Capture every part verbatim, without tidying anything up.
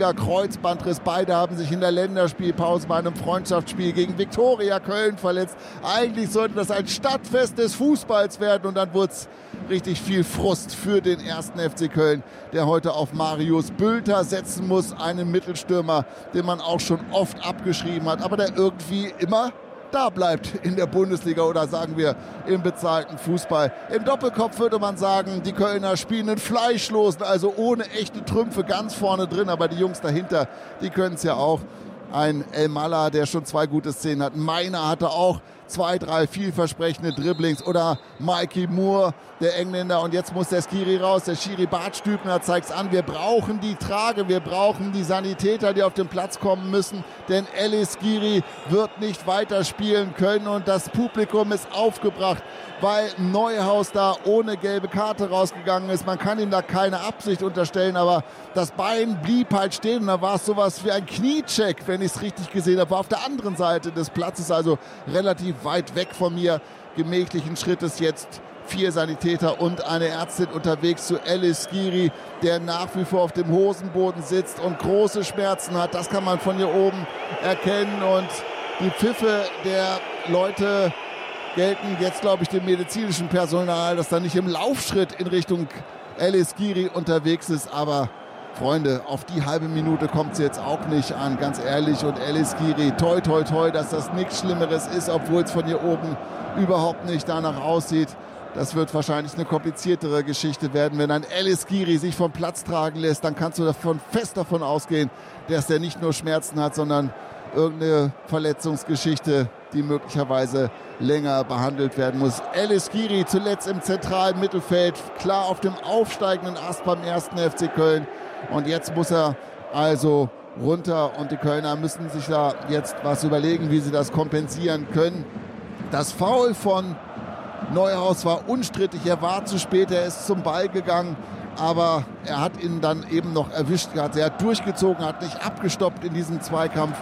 Riesiger Kreuzbandriss. Beide haben sich in der Länderspielpause bei einem Freundschaftsspiel gegen Viktoria Köln verletzt. Eigentlich sollte das ein Stadtfest des Fußballs werden und dann wurde es richtig viel Frust für den ersten F C Köln, der heute auf Marius Bülter setzen muss. Einen Mittelstürmer, den man auch schon oft abgeschrieben hat, aber der irgendwie immer da bleibt in der Bundesliga oder sagen wir im bezahlten Fußball. Im Doppelkopf würde man sagen, die Kölner spielen einen Fleischlosen, also ohne echte Trümpfe ganz vorne drin, aber die Jungs dahinter, die können es ja auch. Ein El Mala, der schon zwei gute Szenen hat. Meiner hatte auch zwei, drei vielversprechende Dribblings. Oder Mikey Moore, der Engländer. Und jetzt muss der Skiri raus. Der Schiri Bartstübner zeigt es an. Wir brauchen die Trage. Wir brauchen die Sanitäter, die auf den Platz kommen müssen. Denn El Skiri wird nicht weiterspielen können. Und das Publikum ist aufgebracht, weil Neuhaus da ohne gelbe Karte rausgegangen ist. Man kann ihm da keine Absicht unterstellen. Aber das Bein blieb halt stehen. Und da war es sowas wie ein Kniecheck, wenn ich es richtig gesehen habe. War auf der anderen Seite des Platzes, also relativ weit weg von mir. Gemächlichen Schrittes jetzt vier Sanitäter und eine Ärztin unterwegs zu El Skiri, der nach wie vor auf dem Hosenboden sitzt und große Schmerzen hat. Das kann man von hier oben erkennen. Und die Pfiffe der Leute gelten jetzt, glaube ich, dem medizinischen Personal, das da nicht im Laufschritt in Richtung El Skiri unterwegs ist. Aber Freunde, auf die halbe Minute kommt es jetzt auch nicht an, ganz ehrlich. Und El Skiri, toi, toi, toi, dass das nichts Schlimmeres ist, obwohl es von hier oben überhaupt nicht danach aussieht. Das wird wahrscheinlich eine kompliziertere Geschichte werden. Wenn ein El Skiri sich vom Platz tragen lässt, dann kannst du davon, fest davon ausgehen, dass der nicht nur Schmerzen hat, sondern irgendeine Verletzungsgeschichte, die möglicherweise länger behandelt werden muss. El Skiri zuletzt im zentralen Mittelfeld, klar auf dem aufsteigenden Ast beim ersten F C Köln. Und jetzt muss er also runter und die Kölner müssen sich da jetzt was überlegen, wie sie das kompensieren können. Das Foul von Neuhaus war unstrittig, er war zu spät, er ist zum Ball gegangen, aber er hat ihn dann eben noch erwischt gehabt. Er hat durchgezogen, hat nicht abgestoppt in diesem Zweikampf.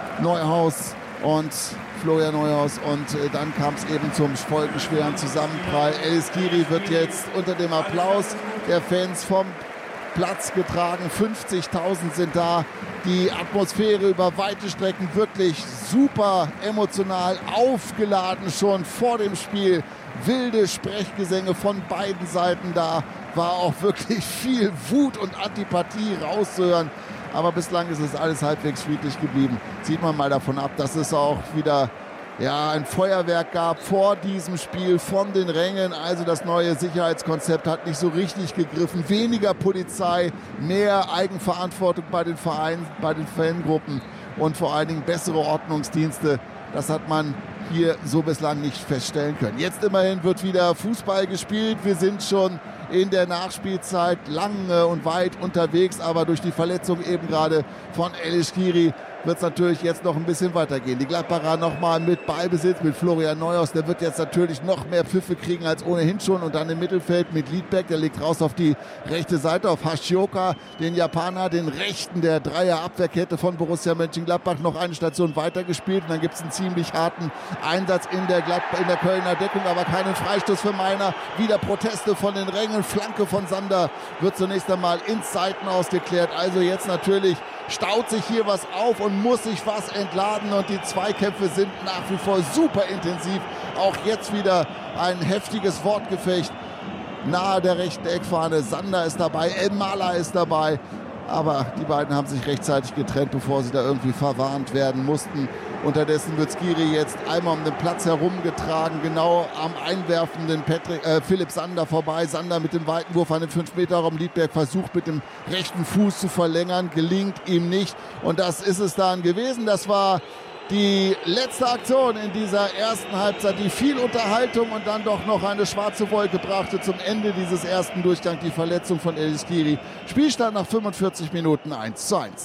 Neuhaus und Florian Neuhaus und äh, dann kam es eben zum folgenschweren Zusammenprall. El Skiri wird jetzt unter dem Applaus der Fans vom Platz getragen. fünfzigtausend sind da. Die Atmosphäre über weite Strecken wirklich super emotional aufgeladen schon vor dem Spiel. Wilde Sprechgesänge von beiden Seiten. Da war auch wirklich viel Wut und Antipathie rauszuhören. Aber bislang ist es alles halbwegs friedlich geblieben. Sieht man mal davon ab, dass es auch wieder ja, ein Feuerwerk gab vor diesem Spiel von den Rängen. Also das neue Sicherheitskonzept hat nicht so richtig gegriffen. Weniger Polizei, mehr Eigenverantwortung bei den Vereinen, bei den Fangruppen und vor allen Dingen bessere Ordnungsdienste. Das hat man hier so bislang nicht feststellen können. Jetzt immerhin wird wieder Fußball gespielt. Wir sind schon in der Nachspielzeit lange und weit unterwegs, aber durch die Verletzung eben gerade von El Skiri wird es natürlich jetzt noch ein bisschen weitergehen. Die Gladbacher nochmal mit Ballbesitz, mit Florian Neuhaus. Der wird jetzt natürlich noch mehr Pfiffe kriegen als ohnehin schon. Und dann im Mittelfeld mit Liedbeck. Der legt raus auf die rechte Seite, auf Hashioka, den Japaner, den rechten der Dreier-Abwehrkette von Borussia Mönchengladbach. Noch eine Station weitergespielt. Und dann gibt es einen ziemlich harten Einsatz in der, Gladbach, in der Kölner Deckung, aber keinen Freistoß für Meiner. Wieder Proteste von den Rängen. Flanke von Sander wird zunächst einmal ins Seitenaus geklärt. Also jetzt natürlich staut sich hier was auf und muss sich was entladen und die Zweikämpfe sind nach wie vor super intensiv. Auch jetzt wieder ein heftiges Wortgefecht nahe der rechten Eckfahne. Sander ist dabei, El Mala ist dabei, aber die beiden haben sich rechtzeitig getrennt, bevor sie da irgendwie verwarnt werden mussten. Unterdessen wird Skiri jetzt einmal um den Platz herumgetragen, genau am einwerfenden Patrick, äh, Philipp Sander vorbei. Sander mit dem weiten Wurf an den fünf Meter Raum. Liedberg versucht mit dem rechten Fuß zu verlängern, gelingt ihm nicht. Und das ist es dann gewesen. Das war die letzte Aktion in dieser ersten Halbzeit, die viel Unterhaltung und dann doch noch eine schwarze Wolke brachte zum Ende dieses ersten Durchgangs, die Verletzung von El Skiri. Spielstand nach fünfundvierzig Minuten eins zu eins.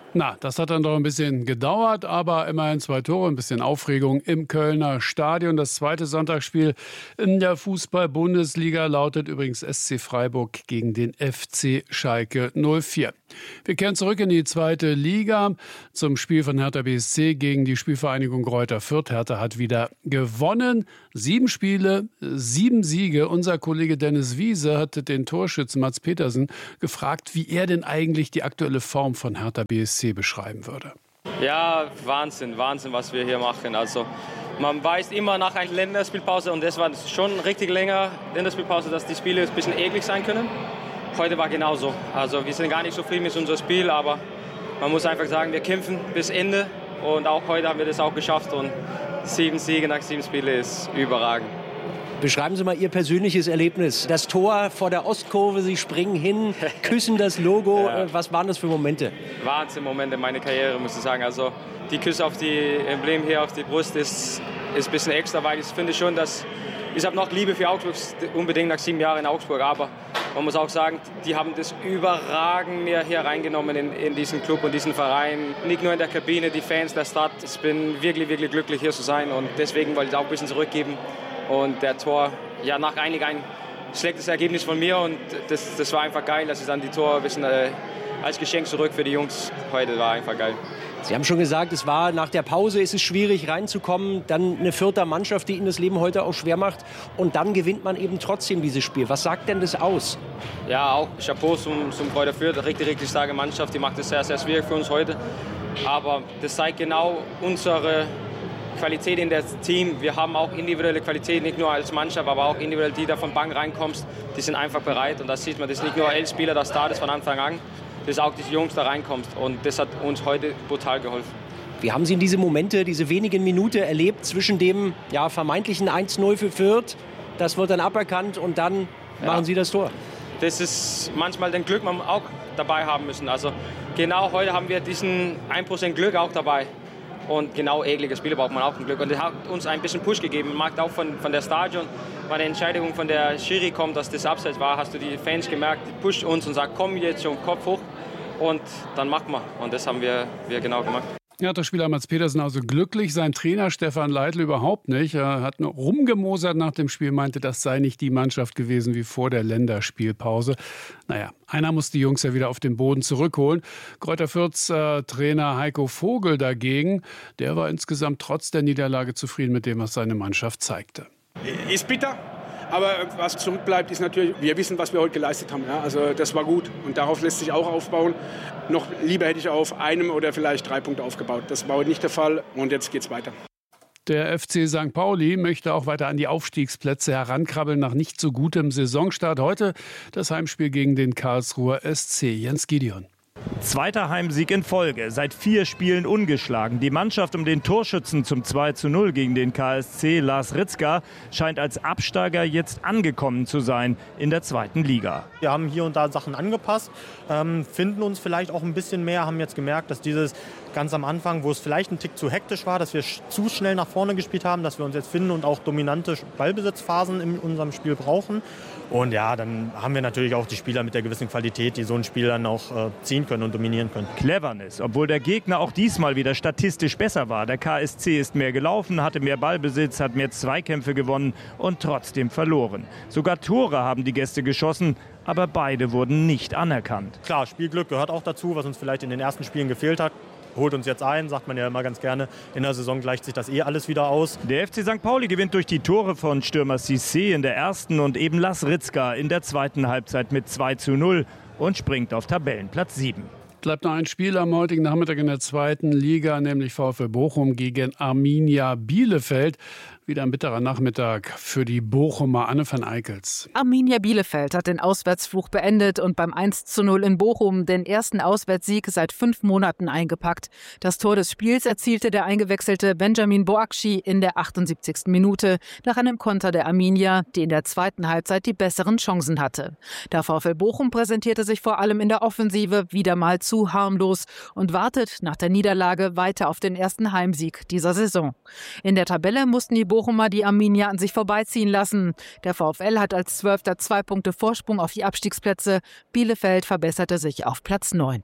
Na, das hat dann doch ein bisschen gedauert, aber immerhin zwei Tore, ein bisschen Aufregung im Kölner Stadion. Das zweite Sonntagsspiel in der Fußball-Bundesliga lautet übrigens S C Freiburg gegen den F C Schalke null vier. Wir kehren zurück in die zweite Liga zum Spiel von Hertha B S C gegen die Spielvereinigung Greuther Fürth. Hertha hat wieder gewonnen. Sieben Spiele, sieben Siege. Unser Kollege Dennis Wiese hat den Torschützen Mads Petersen gefragt, wie er denn eigentlich die aktuelle Form von Hertha B S C beschreiben würde. Ja, Wahnsinn, Wahnsinn, was wir hier machen. Also man weiß immer nach einer Länderspielpause, und das war schon richtig länger Länderspielpause, dass die Spiele ein bisschen eklig sein können. Heute war genauso. Also wir sind gar nicht so zufrieden mit unserem Spiel, aber man muss einfach sagen, wir kämpfen bis Ende und auch heute haben wir das auch geschafft und sieben Siege nach sieben Spielen ist überragend. Beschreiben Sie mal Ihr persönliches Erlebnis. Das Tor vor der Ostkurve, Sie springen hin, küssen das Logo. Ja. Was waren das für Momente? Wahnsinn-Momente in meiner Karriere, muss ich sagen. Also die Küsse auf die Emblem hier auf die Brust ist, ist ein bisschen extra, weil ich finde schon, dass ich habe noch Liebe für Augsburg, unbedingt nach sieben Jahren in Augsburg, aber man muss auch sagen, die haben das überragend mir hier reingenommen in, in diesen Club und diesen Verein. Nicht nur in der Kabine, die Fans, der Stadt. Ich bin wirklich, wirklich glücklich, hier zu sein und deswegen wollte ich auch ein bisschen zurückgeben. Und der Tor, ja, nach eigentlich ein schlechtes Ergebnis von mir und das, das war einfach geil, dass ich dann die Tor ein bisschen äh, als Geschenk zurück für die Jungs heute war einfach geil. Sie haben schon gesagt, es war nach der Pause, ist es schwierig reinzukommen, dann eine vierte Mannschaft, die Ihnen das Leben heute auch schwer macht und dann gewinnt man eben trotzdem dieses Spiel. Was sagt denn das aus? Ja, auch Chapeau zum, zum Greuther Fürth, richtig, richtig starke Mannschaft, die macht es sehr, sehr schwierig für uns heute. Aber das zeigt genau unsere Qualität in das Team. Wir haben auch individuelle Qualität, nicht nur als Mannschaft, aber auch individuell, die da von Bank reinkommst, die sind einfach bereit und das sieht man, das ist nicht nur elf Spieler, das da ist von Anfang an, das ist auch die Jungs da reinkommst und das hat uns heute brutal geholfen. Wie haben Sie in diese Momente, diese wenigen Minuten erlebt zwischen dem ja, vermeintlichen eins null für Fürth, das wird dann aberkannt und dann ja. machen Sie das Tor? Das ist manchmal den Glück, man auch dabei haben müssen. Also genau heute haben wir diesen ein Prozent Glück auch dabei. Und genau eklige Spiele braucht man auch ein Glück. Und das hat uns ein bisschen Push gegeben. Man merkt auch von, von der Stadion, wenn eine Entscheidung von der Schiri kommt, dass das Abseits war, hast du die Fans gemerkt, die pusht uns und sagt, komm jetzt schon, Kopf hoch. Und dann machen wir. Und das haben wir, wir genau gemacht. Ja, der Spieler Mads Petersen also glücklich, sein Trainer Stefan Leitl überhaupt nicht. Er hat nur rumgemosert nach dem Spiel, meinte, das sei nicht die Mannschaft gewesen wie vor der Länderspielpause. Naja, einer muss die Jungs ja wieder auf den Boden zurückholen. Greuther Fürths äh, Trainer Heiko Vogel dagegen, der war insgesamt trotz der Niederlage zufrieden mit dem, was seine Mannschaft zeigte. Ist bitter. Aber was zurückbleibt, ist natürlich, wir wissen, was wir heute geleistet haben. Ja, also das war gut und darauf lässt sich auch aufbauen. Noch lieber hätte ich auf einem oder vielleicht drei Punkte aufgebaut. Das war heute nicht der Fall und jetzt geht's weiter. Der F C Sankt Pauli möchte auch weiter an die Aufstiegsplätze herankrabbeln nach nicht so gutem Saisonstart. Heute das Heimspiel gegen den Karlsruher S C. Jens Gideon. Zweiter Heimsieg in Folge, seit vier Spielen ungeschlagen. Die Mannschaft um den Torschützen zum zwei zu null gegen den K S C, Lars Ritzka, scheint als Absteiger jetzt angekommen zu sein in der zweiten Liga. Wir haben hier und da Sachen angepasst, ähm, finden uns vielleicht auch ein bisschen mehr, haben jetzt gemerkt, dass dieses ganz am Anfang, wo es vielleicht ein Tick zu hektisch war, dass wir zu schnell nach vorne gespielt haben, dass wir uns jetzt finden und auch dominante Ballbesitzphasen in unserem Spiel brauchen. Und ja, dann haben wir natürlich auch die Spieler mit der gewissen Qualität, die so ein Spiel dann auch äh, ziehen können und dominieren können. Cleverness, obwohl der Gegner auch diesmal wieder statistisch besser war. Der K S C ist mehr gelaufen, hatte mehr Ballbesitz, hat mehr Zweikämpfe gewonnen und trotzdem verloren. Sogar Tore haben die Gäste geschossen, aber beide wurden nicht anerkannt. Klar, Spielglück gehört auch dazu, was uns vielleicht in den ersten Spielen gefehlt hat. Holt uns jetzt ein, sagt man ja immer ganz gerne. In der Saison gleicht sich das eh alles wieder aus. Der F C Sankt Pauli gewinnt durch die Tore von Stürmer Cissé in der ersten und eben Lars Ritzka in der zweiten Halbzeit mit zwei zu null und springt auf Tabellenplatz sieben. Bleibt noch ein Spiel am heutigen Nachmittag in der zweiten Liga, nämlich VfL Bochum gegen Arminia Bielefeld. Wieder ein bitterer Nachmittag für die Bochumer. Anne van Eickels. Arminia Bielefeld hat den Auswärtsfluch beendet und beim eins zu null in Bochum den ersten Auswärtssieg seit fünf Monaten eingepackt. Das Tor des Spiels erzielte der eingewechselte Benjamin Boakci in der achtundsiebzigsten Minute nach einem Konter der Arminia, die in der zweiten Halbzeit die besseren Chancen hatte. Der VfL Bochum präsentierte sich vor allem in der Offensive wieder mal zu harmlos und wartet nach der Niederlage weiter auf den ersten Heimsieg dieser Saison. In der Tabelle mussten die Bochumer die Arminia an sich vorbeiziehen lassen. Der VfL hat als Zwölfter zwei Punkte Vorsprung auf die Abstiegsplätze. Bielefeld verbesserte sich auf Platz neun.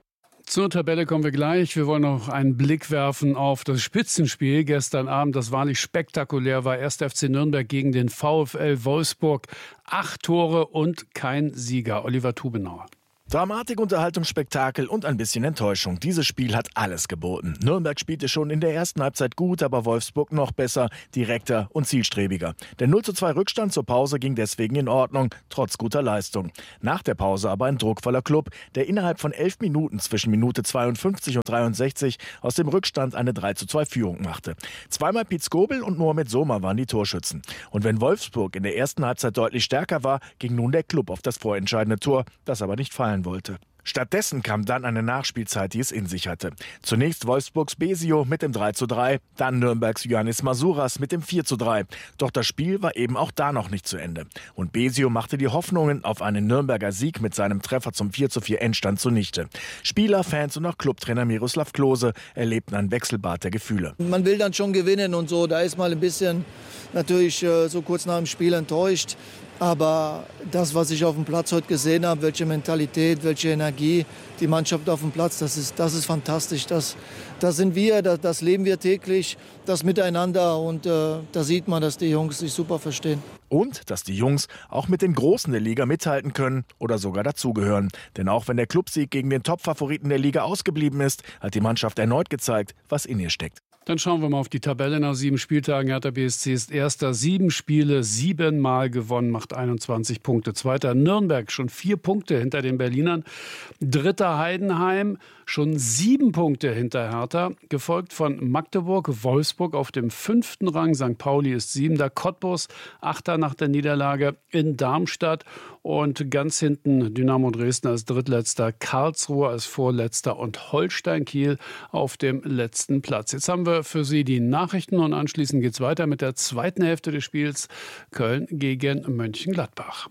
Zur Tabelle kommen wir gleich. Wir wollen noch einen Blick werfen auf das Spitzenspiel gestern Abend, das wahrlich spektakulär war. erster F C Nürnberg gegen den VfL Wolfsburg. Acht Tore und kein Sieger. Oliver Tubenauer. Dramatik, Unterhaltung, Spektakel und ein bisschen Enttäuschung. Dieses Spiel hat alles geboten. Nürnberg spielte schon in der ersten Halbzeit gut, aber Wolfsburg noch besser, direkter und zielstrebiger. Der null zu zwei Rückstand zur Pause ging deswegen in Ordnung, trotz guter Leistung. Nach der Pause aber ein druckvoller Klub, der innerhalb von elf Minuten zwischen Minute zweiundfünfzig und dreiundsechzig aus dem Rückstand eine drei zu zwei Führung machte. Zweimal Piet Skobel und Mohamed Soma waren die Torschützen. Und wenn Wolfsburg in der ersten Halbzeit deutlich stärker war, ging nun der Klub auf das vorentscheidende Tor, das aber nicht fallen wollte. Stattdessen kam dann eine Nachspielzeit, die es in sich hatte. Zunächst Wolfsburgs Besio mit dem drei zu drei, dann Nürnbergs Ioannis Masouras mit dem vier zu drei. Doch das Spiel war eben auch da noch nicht zu Ende. Und Besio machte die Hoffnungen auf einen Nürnberger Sieg mit seinem Treffer zum vier zu vier Endstand zunichte. Spieler, Fans und auch Clubtrainer Miroslav Klose erlebten ein Wechselbad der Gefühle. Man will dann schon gewinnen und so, da ist mal ein bisschen natürlich äh, so kurz nach dem Spiel enttäuscht. Aber das, was ich auf dem Platz heute gesehen habe, welche Mentalität, welche Energie, die Mannschaft auf dem Platz, das ist, das ist fantastisch. Das, das sind wir, das, das leben wir täglich, das Miteinander. Und äh, da sieht man, dass die Jungs sich super verstehen. Und dass die Jungs auch mit den Großen der Liga mithalten können oder sogar dazugehören. Denn auch wenn der Clubsieg gegen den Top-Favoriten der Liga ausgeblieben ist, hat die Mannschaft erneut gezeigt, was in ihr steckt. Dann schauen wir mal auf die Tabelle nach sieben Spieltagen. Hertha B S C ist erster, sieben Spiele, siebenmal gewonnen, macht einundzwanzig Punkte. Zweiter Nürnberg, schon vier Punkte hinter den Berlinern. Dritter Heidenheim, schon sieben Punkte hinter Hertha. Gefolgt von Magdeburg, Wolfsburg auf dem fünften Rang. Sankt Pauli ist siebter, Cottbus, achter nach der Niederlage in Darmstadt. Und ganz hinten Dynamo Dresden als drittletzter, Karlsruhe als vorletzter und Holstein Kiel auf dem letzten Platz. Jetzt haben wir für Sie die Nachrichten und anschließend geht es weiter mit der zweiten Hälfte des Spiels Köln gegen Mönchengladbach.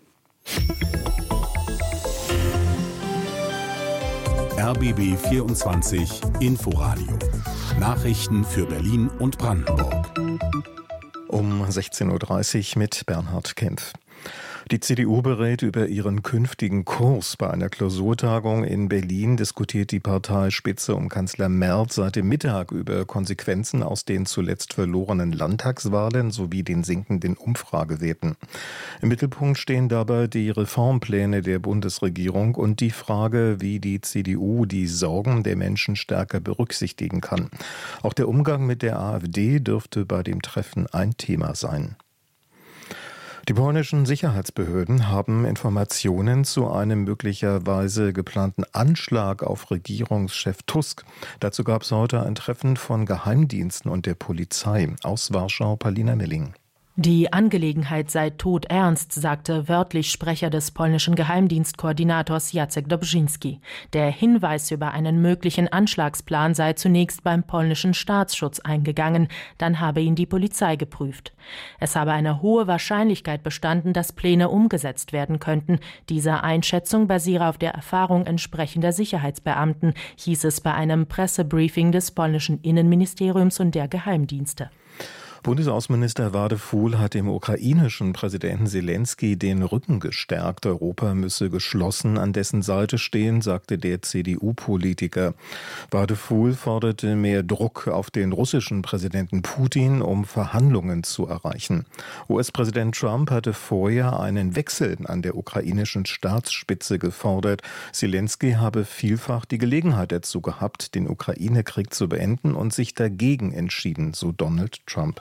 R B B vierundzwanzig Inforadio. Nachrichten für Berlin und Brandenburg. Um sechzehn Uhr dreißig mit Bernhard Kempf. Die C D U berät über ihren künftigen Kurs. Bei einer Klausurtagung in Berlin diskutiert die Parteispitze um Kanzler Merz seit dem Mittag über Konsequenzen aus den zuletzt verlorenen Landtagswahlen sowie den sinkenden Umfragewerten. Im Mittelpunkt stehen dabei die Reformpläne der Bundesregierung und die Frage, wie die C D U die Sorgen der Menschen stärker berücksichtigen kann. Auch der Umgang mit der AfD dürfte bei dem Treffen ein Thema sein. Die polnischen Sicherheitsbehörden haben Informationen zu einem möglicherweise geplanten Anschlag auf Regierungschef Tusk. Dazu gab es heute ein Treffen von Geheimdiensten und der Polizei. Aus Warschau, Palina Milling. Die Angelegenheit sei todernst, sagte wörtlich Sprecher des polnischen Geheimdienstkoordinators Jacek Dobrzyński. Der Hinweis über einen möglichen Anschlagsplan sei zunächst beim polnischen Staatsschutz eingegangen, dann habe ihn die Polizei geprüft. Es habe eine hohe Wahrscheinlichkeit bestanden, dass Pläne umgesetzt werden könnten. Diese Einschätzung basiere auf der Erfahrung entsprechender Sicherheitsbeamten, hieß es bei einem Pressebriefing des polnischen Innenministeriums und der Geheimdienste. Bundesaußenminister Wadefuhl hat dem ukrainischen Präsidenten Selenskyj den Rücken gestärkt. Europa müsse geschlossen an dessen Seite stehen, sagte der C D U-Politiker. Wadefuhl forderte mehr Druck auf den russischen Präsidenten Putin, um Verhandlungen zu erreichen. U S-Präsident Trump hatte vorher einen Wechsel an der ukrainischen Staatsspitze gefordert. Selenskyj habe vielfach die Gelegenheit dazu gehabt, den Ukraine-Krieg zu beenden und sich dagegen entschieden, so Donald Trump.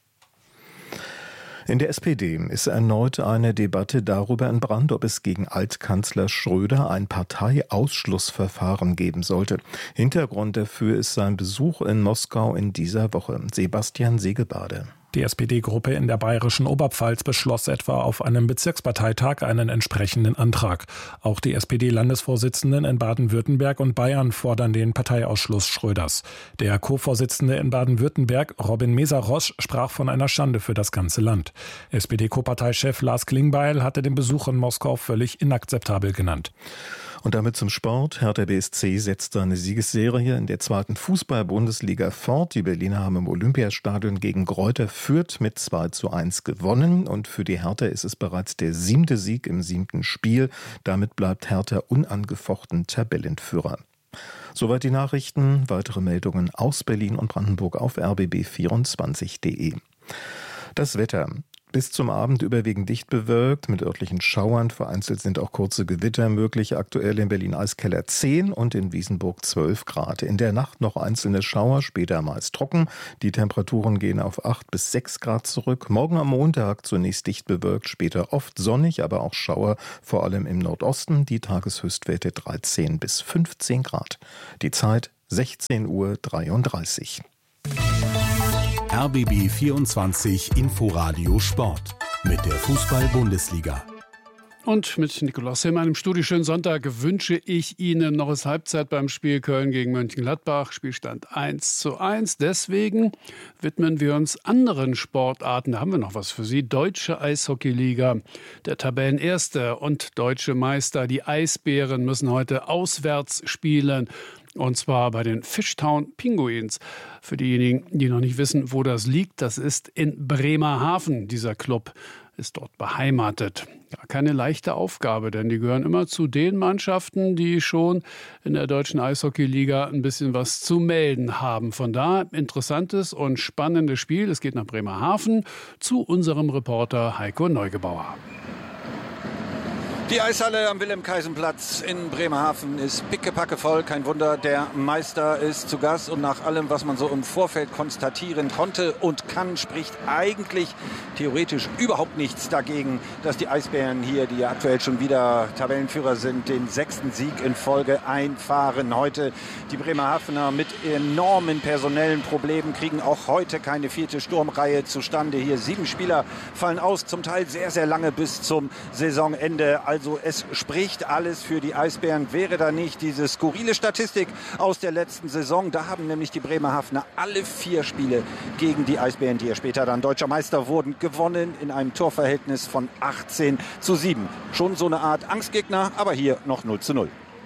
In der S P D ist erneut eine Debatte darüber entbrannt, ob es gegen Altkanzler Schröder ein Parteiausschlussverfahren geben sollte. Hintergrund dafür ist sein Besuch in Moskau in dieser Woche. Sebastian Segebade. Die S P D-Gruppe in der bayerischen Oberpfalz beschloss etwa auf einem Bezirksparteitag einen entsprechenden Antrag. Auch die S P D-Landesvorsitzenden in Baden-Württemberg und Bayern fordern den Parteiausschluss Schröders. Der Co-Vorsitzende in Baden-Württemberg, Robin Mesarosch, sprach von einer Schande für das ganze Land. S P D-Co-Parteichef Lars Klingbeil hatte den Besuch in Moskau völlig inakzeptabel genannt. Und damit zum Sport. Hertha B S C setzt seine Siegesserie in der zweiten Fußball-Bundesliga fort. Die Berliner haben im Olympiastadion gegen Greuther Fürth mit zwei zu eins gewonnen. Und für die Hertha ist es bereits der siebte Sieg im siebten Spiel. Damit bleibt Hertha unangefochten Tabellenführer. Soweit die Nachrichten. Weitere Meldungen aus Berlin und Brandenburg auf r b b vierundzwanzig punkt d e. Das Wetter. Bis zum Abend überwiegend dicht bewölkt mit örtlichen Schauern. Vereinzelt sind auch kurze Gewitter möglich. Aktuell in Berlin-Eiskeller zehn und in Wiesenburg zwölf Grad. In der Nacht noch einzelne Schauer, später meist trocken. Die Temperaturen gehen auf acht bis sechs Grad zurück. Morgen am Montag zunächst dicht bewölkt, später oft sonnig, aber auch Schauer, vor allem im Nordosten. Die Tageshöchstwerte dreizehn bis fünfzehn Grad. Die Zeit sechzehn Uhr dreiunddreißig. R B B vierundzwanzig Inforadio Sport mit der Fußball-Bundesliga. Und mit Nikolaus Himm, einem Studio schönen Sonntag, wünsche ich Ihnen noch es Halbzeit beim Spiel Köln gegen Mönchengladbach. Spielstand eins zu eins. Deswegen widmen wir uns anderen Sportarten. Da haben wir noch was für Sie. Deutsche Eishockeyliga, der Tabellenerste und deutsche Meister. Die Eisbären müssen heute auswärts spielen. Und zwar bei den Fishtown Pinguins. Für diejenigen, die noch nicht wissen, wo das liegt, das ist in Bremerhaven. Dieser Club ist dort beheimatet. Ja, keine leichte Aufgabe, denn die gehören immer zu den Mannschaften, die schon in der deutschen Eishockeyliga ein bisschen was zu melden haben. Von daher interessantes und spannendes Spiel. Es geht nach Bremerhaven zu unserem Reporter Heiko Neugebauer. Die Eishalle am Wilhelm-Kaisen-Platz in Bremerhaven ist pickepacke voll. Kein Wunder, der Meister ist zu Gast. Und nach allem, was man so im Vorfeld konstatieren konnte und kann, spricht eigentlich theoretisch überhaupt nichts dagegen, dass die Eisbären hier, die ja aktuell schon wieder Tabellenführer sind, den sechsten Sieg in Folge einfahren. Heute die Bremerhavener mit enormen personellen Problemen kriegen auch heute keine vierte Sturmreihe zustande. Hier sieben Spieler fallen aus, zum Teil sehr, sehr lange bis zum Saisonende. Also Also es spricht alles für die Eisbären. Wäre da nicht diese skurrile Statistik aus der letzten Saison. Da haben nämlich die Bremerhavener alle vier Spiele gegen die Eisbären, die ja später dann deutscher Meister wurden, gewonnen in einem Torverhältnis von achtzehn zu sieben. Schon so eine Art Angstgegner, aber hier noch null zu null.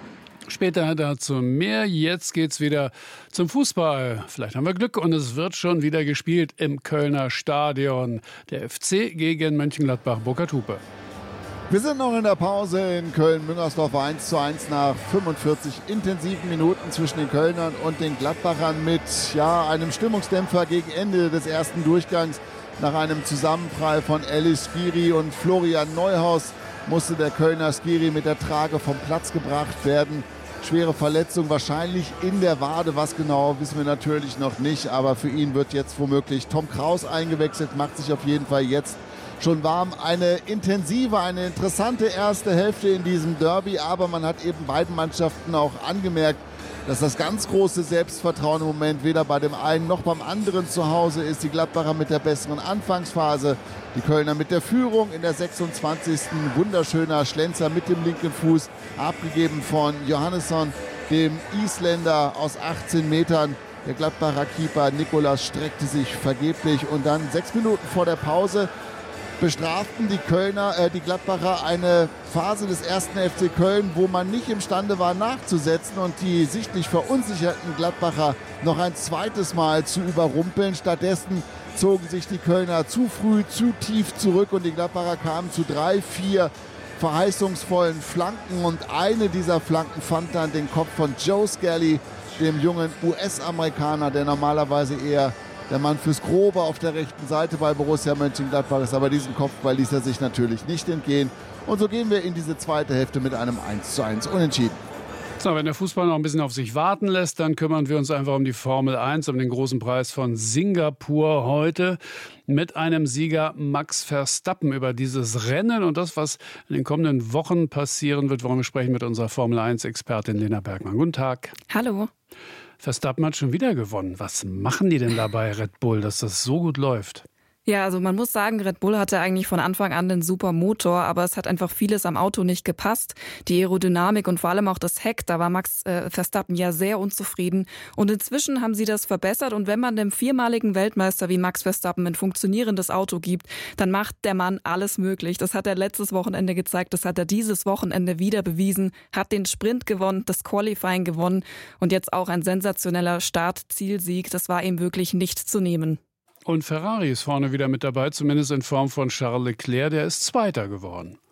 Später dazu mehr. Jetzt geht's wieder zum Fußball. Vielleicht haben wir Glück und es wird schon wieder gespielt im Kölner Stadion. Der F C gegen Mönchengladbach. Burkhard Hupe. Wir sind noch in der Pause in Köln-Müngersdorf, eins zu eins nach fünfundvierzig intensiven Minuten zwischen den Kölnern und den Gladbachern mit ja, einem Stimmungsdämpfer gegen Ende des ersten Durchgangs. Nach einem Zusammenprall von Elis Skiri und Florian Neuhaus musste der Kölner Skiri mit der Trage vom Platz gebracht werden. Schwere Verletzung, wahrscheinlich in der Wade. Was genau, wissen wir natürlich noch nicht. Aber für ihn wird jetzt womöglich Tom Kraus eingewechselt, macht sich auf jeden Fall jetzt schon warm. Eine intensive, eine interessante erste Hälfte in diesem Derby, aber man hat eben beiden Mannschaften auch angemerkt, dass das ganz große Selbstvertrauen im Moment weder bei dem einen noch beim anderen zu Hause ist. Die Gladbacher mit der besseren Anfangsphase, die Kölner mit der Führung in der sechsundzwanzigsten Wunderschöner Schlenzer mit dem linken Fuß, abgegeben von Johannesson, dem Isländer aus achtzehn Metern. Der Gladbacher Keeper Nikolas streckte sich vergeblich und dann sechs Minuten vor der Pause bestraften die Kölner, äh, die Gladbacher eine Phase des ersten F C Köln, wo man nicht imstande war nachzusetzen und die sichtlich verunsicherten Gladbacher noch ein zweites Mal zu überrumpeln. Stattdessen zogen sich die Kölner zu früh, zu tief zurück und die Gladbacher kamen zu drei, vier verheißungsvollen Flanken und eine dieser Flanken fand dann den Kopf von Joe Skelly, dem jungen U S-Amerikaner, der normalerweise eher der Mann fürs Grobe auf der rechten Seite bei Borussia Mönchengladbach ist. Aber diesen Kopfball ließ er sich natürlich nicht entgehen. Und so gehen wir in diese zweite Hälfte mit einem eins zu eins Unentschieden. So, wenn der Fußball noch ein bisschen auf sich warten lässt, dann kümmern wir uns einfach um die Formel eins, um den großen Preis von Singapur heute mit einem Sieger Max Verstappen über dieses Rennen und das, was in den kommenden Wochen passieren wird. Warum wir sprechen mit unserer Formel eins Expertin Lena Bergmann. Guten Tag. Hallo. Verstappen hat schon wieder gewonnen. Was machen die denn da bei Red Bull, dass das so gut läuft? Ja, also man muss sagen, Red Bull hatte eigentlich von Anfang an den super Motor, aber es hat einfach vieles am Auto nicht gepasst. Die Aerodynamik und vor allem auch das Heck, da war Max äh, Verstappen ja sehr unzufrieden. Und inzwischen haben sie das verbessert und wenn man dem viermaligen Weltmeister wie Max Verstappen ein funktionierendes Auto gibt, dann macht der Mann alles möglich. Das hat er letztes Wochenende gezeigt, das hat er dieses Wochenende wieder bewiesen, hat den Sprint gewonnen, das Qualifying gewonnen und jetzt auch ein sensationeller Start-Zielsieg. Das war ihm wirklich nicht zu nehmen. Und Ferrari ist vorne wieder mit dabei, zumindest in Form von Charles Leclerc, der ist Zweiter geworden.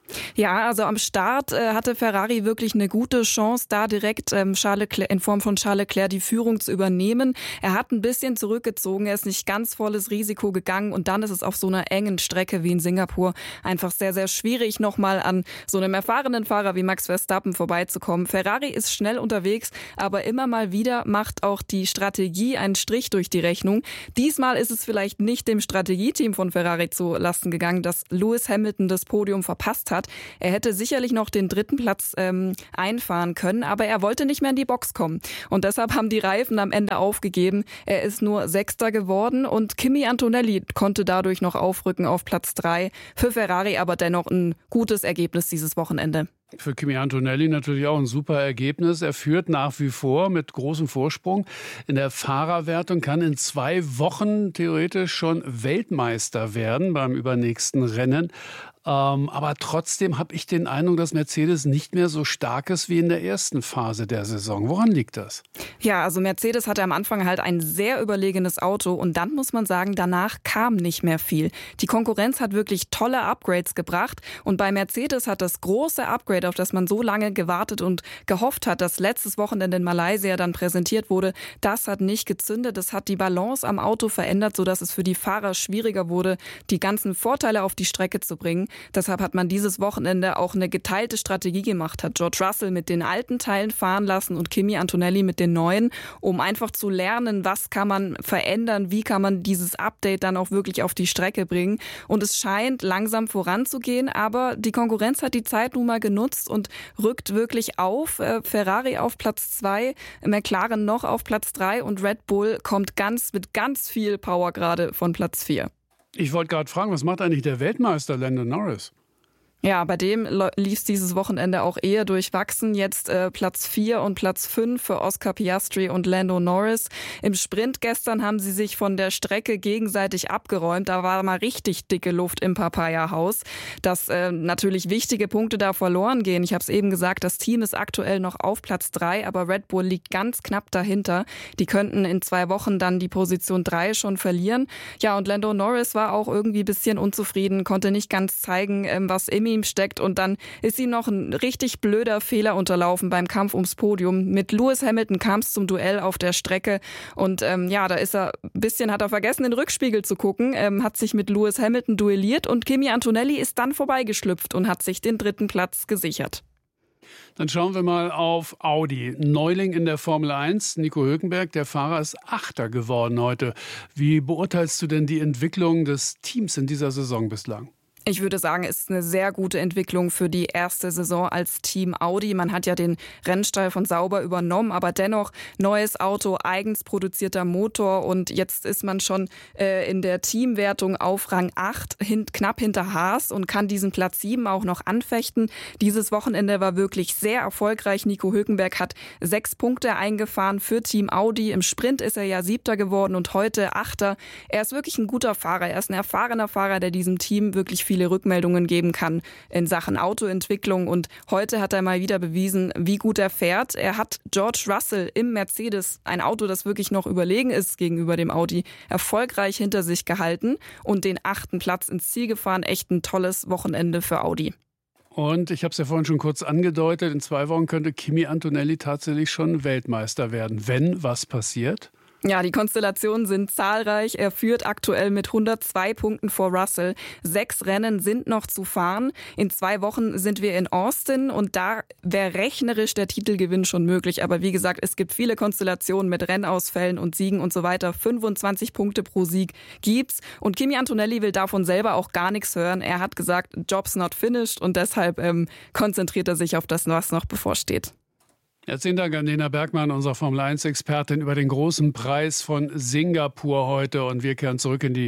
Ja, also am Start äh, hatte Ferrari wirklich eine gute Chance, da direkt ähm, Charles Leclerc, in Form von Charles Leclerc die Führung zu übernehmen. Er hat ein bisschen zurückgezogen, er ist nicht ganz volles Risiko gegangen und dann ist es auf so einer engen Strecke wie in Singapur einfach sehr, sehr schwierig, nochmal an so einem erfahrenen Fahrer wie Max Verstappen vorbeizukommen. Ferrari ist schnell unterwegs, aber immer mal wieder macht auch die Strategie einen Strich durch die Rechnung. Diesmal ist es vielleicht nicht dem Strategieteam von Ferrari zu Lasten gegangen, dass Lewis Hamilton das Podium verpasst hat. Er hätte sicherlich noch den dritten Platz ähm, einfahren können, aber er wollte nicht mehr in die Box kommen. Und deshalb haben die Reifen am Ende aufgegeben. Er ist nur Sechster geworden und Kimi Antonelli konnte dadurch noch aufrücken auf Platz drei. Für Ferrari aber dennoch ein gutes Ergebnis dieses Wochenende. Für Kimi Antonelli natürlich auch ein super Ergebnis. Er führt nach wie vor mit großem Vorsprung in der Fahrerwertung, kann in zwei Wochen theoretisch schon Weltmeister werden beim übernächsten Rennen. Ähm, aber trotzdem habe ich den Eindruck, dass Mercedes nicht mehr so stark ist wie in der ersten Phase der Saison. Woran liegt das? Ja, also Mercedes hatte am Anfang halt ein sehr überlegenes Auto und dann muss man sagen, danach kam nicht mehr viel. Die Konkurrenz hat wirklich tolle Upgrades gebracht und bei Mercedes hat das große Upgrade, auf das man so lange gewartet und gehofft hat, das letztes Wochenende in Malaysia dann präsentiert wurde, das hat nicht gezündet. Das hat die Balance am Auto verändert, sodass es für die Fahrer schwieriger wurde, die ganzen Vorteile auf die Strecke zu bringen. Deshalb hat man dieses Wochenende auch eine geteilte Strategie gemacht, hat George Russell mit den alten Teilen fahren lassen und Kimi Antonelli mit den neuen, um einfach zu lernen, was kann man verändern, wie kann man dieses Update dann auch wirklich auf die Strecke bringen. Und es scheint langsam voranzugehen, aber die Konkurrenz hat die Zeit nun mal genutzt und rückt wirklich auf. Ferrari auf Platz zwei, McLaren noch auf Platz drei und Red Bull kommt ganz mit ganz viel Power gerade von Platz vier. Ich wollte gerade fragen, was macht eigentlich der Weltmeister Lando Norris? Ja, bei dem lief es dieses Wochenende auch eher durchwachsen. Jetzt äh, Platz vier und Platz fünf für Oscar Piastri und Lando Norris. Im Sprint gestern haben sie sich von der Strecke gegenseitig abgeräumt. Da war mal richtig dicke Luft im Papaya-Haus. Dass äh, natürlich wichtige Punkte da verloren gehen. Ich habe es eben gesagt, das Team ist aktuell noch auf Platz drei, aber Red Bull liegt ganz knapp dahinter. Die könnten in zwei Wochen dann die Position drei schon verlieren. Ja, und Lando Norris war auch irgendwie ein bisschen unzufrieden, konnte nicht ganz zeigen, ähm, was in ihm steckt und dann ist ihm noch ein richtig blöder Fehler unterlaufen beim Kampf ums Podium. Mit Lewis Hamilton kam es zum Duell auf der Strecke und ähm, ja, da ist er ein bisschen, hat er vergessen, in den Rückspiegel zu gucken, ähm, hat sich mit Lewis Hamilton duelliert und Kimi Antonelli ist dann vorbeigeschlüpft und hat sich den dritten Platz gesichert. Dann schauen wir mal auf Audi. Neuling in der Formel eins, Nico Hülkenberg, der Fahrer ist Achter geworden heute. Wie beurteilst du denn die Entwicklung des Teams in dieser Saison bislang? Ich würde sagen, es ist eine sehr gute Entwicklung für die erste Saison als Team Audi. Man hat ja den Rennstall von Sauber übernommen, aber dennoch neues Auto, eigens produzierter Motor und jetzt ist man schon äh, in der Teamwertung auf Rang acht, hin, knapp hinter Haas und kann diesen Platz sieben auch noch anfechten. Dieses Wochenende war wirklich sehr erfolgreich. Nico Hülkenberg hat sechs Punkte eingefahren für Team Audi. Im Sprint ist er ja Siebter geworden und heute Achter. Er ist wirklich ein guter Fahrer. Er ist ein erfahrener Fahrer, der diesem Team wirklich viel viele Rückmeldungen geben kann in Sachen Autoentwicklung. Und heute hat er mal wieder bewiesen, wie gut er fährt. Er hat George Russell im Mercedes, ein Auto, das wirklich noch überlegen ist gegenüber dem Audi, erfolgreich hinter sich gehalten und den achten Platz ins Ziel gefahren. Echt ein tolles Wochenende für Audi. Und ich habe es ja vorhin schon kurz angedeutet, in zwei Wochen könnte Kimi Antonelli tatsächlich schon Weltmeister werden. Wenn was passiert? Ja, die Konstellationen sind zahlreich. Er führt aktuell mit hundertzwei Punkten vor Russell. Sechs Rennen sind noch zu fahren. In zwei Wochen sind wir in Austin und da wäre rechnerisch der Titelgewinn schon möglich. Aber wie gesagt, es gibt viele Konstellationen mit Rennausfällen und Siegen und so weiter. fünfundzwanzig Punkte pro Sieg gibt's. Und Kimi Antonelli will davon selber auch gar nichts hören. Er hat gesagt, Job's not finished und deshalb ähm, konzentriert er sich auf das, was noch bevorsteht. Herzlichen Dank an Lena Bergmann, unsere Formel eins Expertin, über den großen Preis von Singapur heute. Und wir kehren zurück in die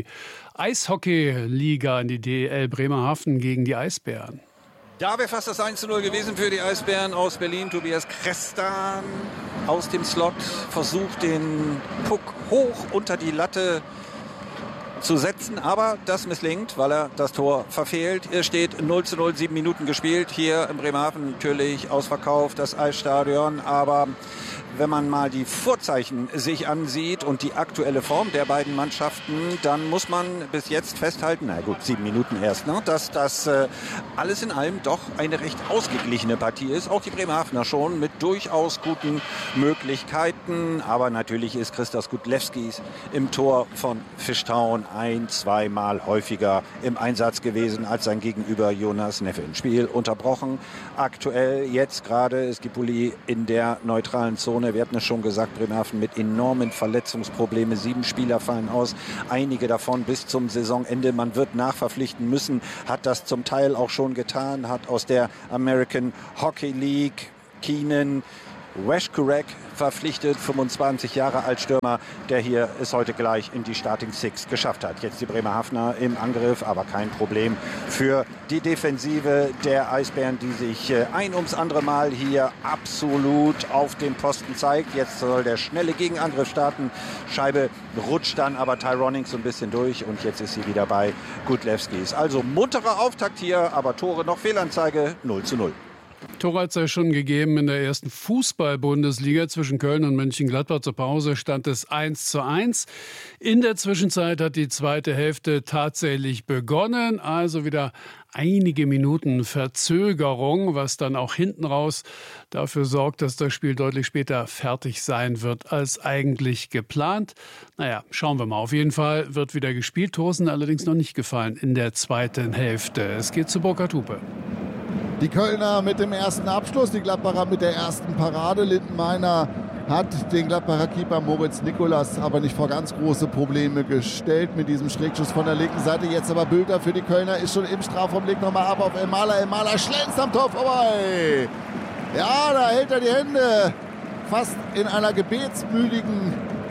Eishockey-Liga, in die D E L Bremerhaven gegen die Eisbären. Da wäre fast das eins zu null gewesen für die Eisbären aus Berlin. Tobias Krestan aus dem Slot versucht, den Puck hoch unter die Latte zu setzen. Aber das misslingt, weil er das Tor verfehlt. Es steht null zu null, sieben Minuten gespielt. Hier in Bremerhaven natürlich ausverkauft, das Eisstadion. Aber wenn man mal die Vorzeichen sich ansieht und die aktuelle Form der beiden Mannschaften, dann muss man bis jetzt festhalten, na gut, sieben Minuten erst, ne, dass das äh, alles in allem doch eine recht ausgeglichene Partie ist. Auch die Bremerhavener schon mit durchaus guten Möglichkeiten. Aber natürlich ist Christos Gudlewskis im Tor von Fishtown ein-, zweimal häufiger im Einsatz gewesen als sein Gegenüber Jonas Neffen. Spiel unterbrochen. Aktuell jetzt gerade ist Skipuli in der neutralen Zone. Wir hatten es schon gesagt, Bremerhaven mit enormen Verletzungsproblemen. Sieben Spieler fallen aus, einige davon bis zum Saisonende. Man wird nachverpflichten müssen, hat das zum Teil auch schon getan, hat aus der American Hockey League Keenan Weshkurek verpflichtet, fünfundzwanzig Jahre alt Stürmer, der hier es heute gleich in die Starting Six geschafft hat. Jetzt die Bremerhavener im Angriff, aber kein Problem für die Defensive der Eisbären, die sich ein ums andere Mal hier absolut auf dem Posten zeigt. Jetzt soll der schnelle Gegenangriff starten. Scheibe rutscht dann aber Tyronings so ein bisschen durch und jetzt ist sie wieder bei Gudlewskis. Also munterer Auftakt hier, aber Tore noch Fehlanzeige null zu null. Tore hat es ja schon gegeben in der ersten Fußball-Bundesliga. Zwischen Köln und Mönchengladbach zur Pause stand es eins zu eins. In der Zwischenzeit hat die zweite Hälfte tatsächlich begonnen. Also wieder einige Minuten Verzögerung, was dann auch hinten raus dafür sorgt, dass das Spiel deutlich später fertig sein wird als eigentlich geplant. Naja, schauen wir mal. Auf jeden Fall wird wieder gespielt. Tore sind allerdings noch nicht gefallen in der zweiten Hälfte. Es geht zu Burkhard Hupe. Die Kölner mit dem ersten Abschluss, die Gladbacher mit der ersten Parade. Lindenmeiner hat den Gladbacher Keeper Moritz Nikolas aber nicht vor ganz große Probleme gestellt mit diesem Schrägschuss von der linken Seite. Jetzt aber Bülter für die Kölner, ist schon im Strafraum, legt nochmal ab auf Elmaler. Elmaler schlänzt am Tor vorbei. Ja, da hält er die Hände fast in einer gebetsmüdigen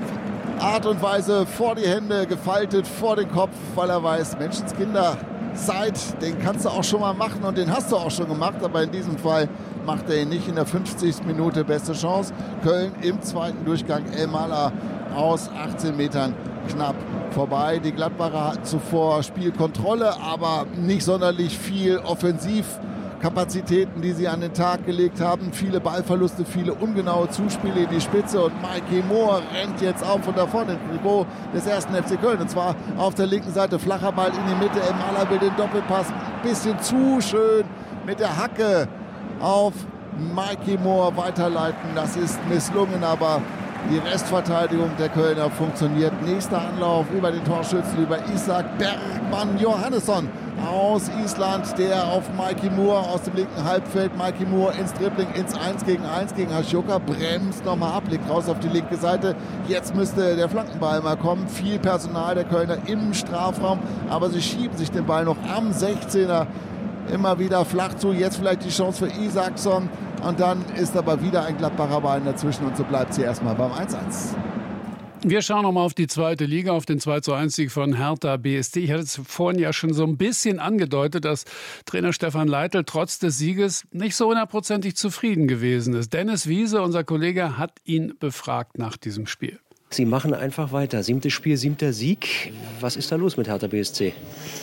Art und Weise vor die Hände, gefaltet vor den Kopf, weil er weiß, Menschenskinder, Zeit, den kannst du auch schon mal machen und den hast du auch schon gemacht, aber in diesem Fall macht er ihn nicht. In der fünfzigsten Minute beste Chance. Köln im zweiten Durchgang, Elmaler aus achtzehn Metern knapp vorbei. Die Gladbacher hatten zuvor Spielkontrolle, aber nicht sonderlich viel Offensivkapazitäten, die sie an den Tag gelegt haben. Viele Ballverluste, viele ungenaue Zuspiele in die Spitze und Mikey Moore rennt jetzt auf und davon im Trikot des ersten F C Köln. Und zwar auf der linken Seite, flacher Ball in die Mitte. Elmaler will den Doppelpass ein bisschen zu schön mit der Hacke auf Mikey Moore weiterleiten. Das ist misslungen, aber die Restverteidigung der Kölner funktioniert. Nächster Anlauf über den Torschützen, über Isak Bergmann Johannesson aus Island, der auf Mikey Moore aus dem linken Halbfeld. Mikey Moore ins Dribbling, ins eins gegen eins gegen Haschioka, bremst nochmal ab, legt raus auf die linke Seite. Jetzt müsste der Flankenball mal kommen. Viel Personal der Kölner im Strafraum, aber sie schieben sich den Ball noch am sechzehner immer wieder flach zu. Jetzt vielleicht die Chance für Isaksson. Und dann ist aber wieder ein Gladbacher Bein dazwischen und so bleibt sie erstmal beim eins eins. Wir schauen noch mal auf die zweite Liga, auf den zwei zu eins Sieg von Hertha B S C. Ich hatte es vorhin ja schon so ein bisschen angedeutet, dass Trainer Stefan Leitl trotz des Sieges nicht so hundertprozentig zufrieden gewesen ist. Dennis Wiese, unser Kollege, hat ihn befragt nach diesem Spiel. Sie machen einfach weiter. Siebtes Spiel, siebter Sieg. Was ist da los mit Hertha B S C?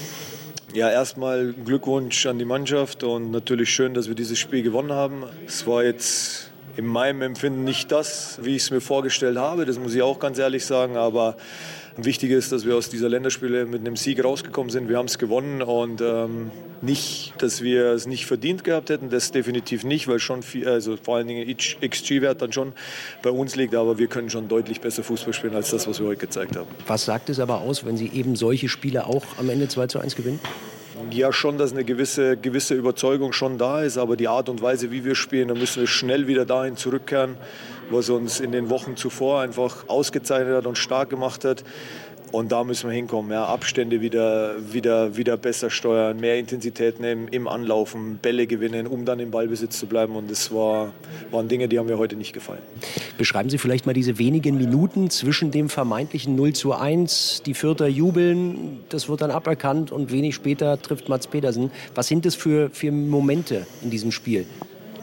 Ja, erstmal Glückwunsch an die Mannschaft und natürlich schön, dass wir dieses Spiel gewonnen haben. Es war jetzt in meinem Empfinden nicht das, wie ich es mir vorgestellt habe, das muss ich auch ganz ehrlich sagen, aber wichtig ist, dass wir aus dieser Länderspiele mit einem Sieg rausgekommen sind. Wir haben es gewonnen und ähm, nicht, dass wir es nicht verdient gehabt hätten, das definitiv nicht, weil schon viel, also vor allen Dingen X G-Wert dann schon bei uns liegt, aber wir können schon deutlich besser Fußball spielen als das, was wir heute gezeigt haben. Was sagt es aber aus, wenn Sie eben solche Spiele auch am Ende zwei zu eins gewinnen? Ja, schon, dass eine gewisse, gewisse Überzeugung schon da ist, aber die Art und Weise, wie wir spielen, da müssen wir schnell wieder dahin zurückkehren, was uns in den Wochen zuvor einfach ausgezeichnet hat und stark gemacht hat. Und da müssen wir hinkommen, ja, Abstände wieder, wieder, wieder besser steuern, mehr Intensität nehmen im Anlaufen, Bälle gewinnen, um dann im Ballbesitz zu bleiben. Und das war, waren Dinge, die haben mir heute nicht gefallen. Beschreiben Sie vielleicht mal diese wenigen Minuten zwischen dem vermeintlichen null zu eins, die Fürther jubeln, das wird dann aberkannt und wenig später trifft Mats Pedersen. Was sind das für, für Momente in diesem Spiel?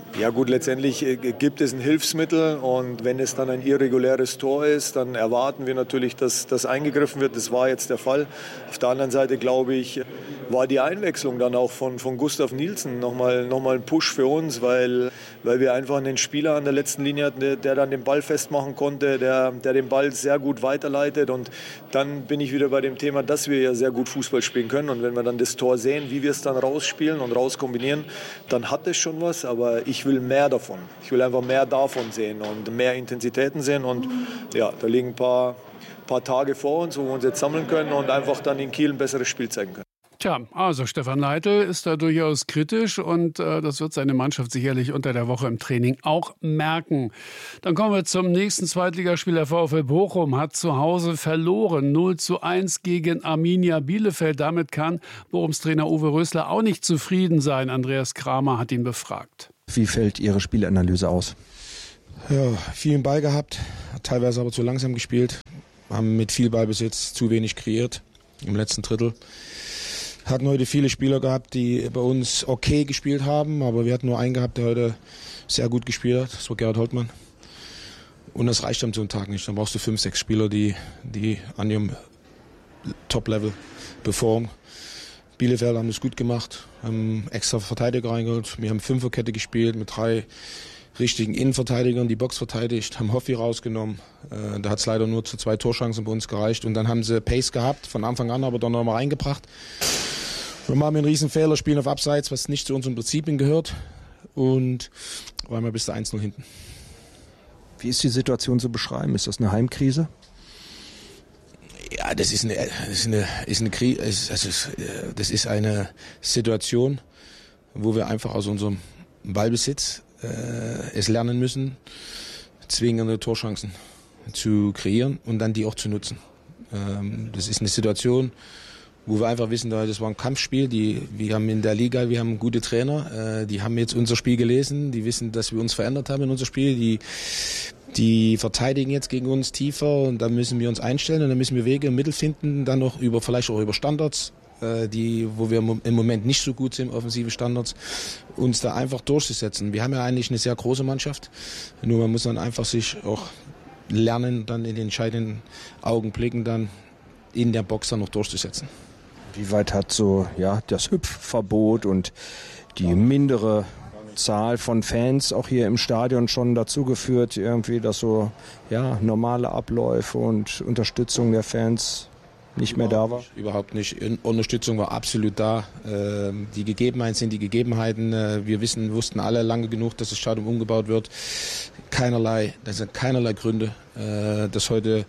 Ja gut, letztendlich gibt es ein Hilfsmittel und wenn es dann ein irreguläres Tor ist, dann erwarten wir natürlich, dass das eingegriffen wird. Das war jetzt der Fall. Auf der anderen Seite, glaube ich, war die Einwechslung dann auch von, von Gustav Nielsen nochmal noch mal ein Push für uns, weil, weil wir einfach einen Spieler an der letzten Linie hatten, der, der dann den Ball festmachen konnte, der, der den Ball sehr gut weiterleitet. Und dann bin ich wieder bei dem Thema, dass wir ja sehr gut Fußball spielen können. Und wenn wir dann das Tor sehen, wie wir es dann rausspielen und rauskombinieren, dann hat es schon was. Aber ich will mehr davon. Ich will einfach mehr davon sehen und mehr Intensitäten sehen. Und ja, da liegen ein paar, paar Tage vor uns, wo wir uns jetzt sammeln können und einfach dann in Kiel ein besseres Spiel zeigen können. Tja, also Stefan Leitl ist da durchaus kritisch und äh, das wird seine Mannschaft sicherlich unter der Woche im Training auch merken. Dann kommen wir zum nächsten Zweitligaspiel. Der VfL Bochum hat zu Hause verloren. null zu eins gegen Arminia Bielefeld. Damit kann Bochums Trainer Uwe Rösler auch nicht zufrieden sein. Andreas Kramer hat ihn befragt. Wie fällt Ihre Spielanalyse aus? Ja, viel Ball gehabt, teilweise aber zu langsam gespielt. Haben mit viel Ballbesitz zu wenig kreiert im letzten Drittel. Hatten heute viele Spieler gehabt, die bei uns okay gespielt haben, aber wir hatten nur einen gehabt, der heute sehr gut gespielt hat. Das war Gerhard Holtmann. Und das reicht am so einem Tag nicht. Dann brauchst du fünf, sechs Spieler, die, die an ihrem Top-Level performen. Bielefeld haben das gut gemacht, haben extra Verteidiger reingeholt. Wir haben Fünferkette gespielt mit drei richtigen Innenverteidigern, die Box verteidigt, haben Hoffi rausgenommen. Äh, da hat es leider nur zu zwei Torchancen bei uns gereicht. Und dann haben sie Pace gehabt, von Anfang an, aber dann nochmal reingebracht. Wir machen einen riesen Fehler, spielen auf Abseits, was nicht zu unseren Prinzipien gehört. Und waren wir bis zu eins null hinten. Wie ist die Situation zu beschreiben? Ist das eine Heimkrise? Ja, das ist eine, das ist eine, ist eine Krise. Also das ist eine Situation, wo wir einfach aus unserem Ballbesitz äh, es lernen müssen, zwingende Torchancen zu kreieren und dann die auch zu nutzen. Ähm, das ist eine Situation, wo wir einfach wissen, das war ein Kampfspiel. Die, wir haben in der Liga, wir haben gute Trainer, äh, die haben jetzt unser Spiel gelesen, die wissen, dass wir uns verändert haben in unser Spiel. Die, die verteidigen jetzt gegen uns tiefer und da müssen wir uns einstellen und dann müssen wir Wege im Mittel finden, dann noch über vielleicht auch über Standards, äh, die, wo wir im Moment nicht so gut sind, offensive Standards, uns da einfach durchzusetzen. Wir haben ja eigentlich eine sehr große Mannschaft, nur man muss dann einfach sich auch lernen, dann in den entscheidenden Augenblicken dann in der Box dann noch durchzusetzen. Wie weit hat so ja das Hüpfverbot und die mindere Zahl von Fans auch hier im Stadion schon dazu geführt, irgendwie, dass so ja normale Abläufe und Unterstützung der Fans nicht mehr da war? Überhaupt nicht. Unterstützung war absolut da. Die Gegebenheiten sind die Gegebenheiten. Wir wissen, wussten alle lange genug, dass das Stadion umgebaut wird. Keinerlei, das sind keinerlei Gründe, dass heute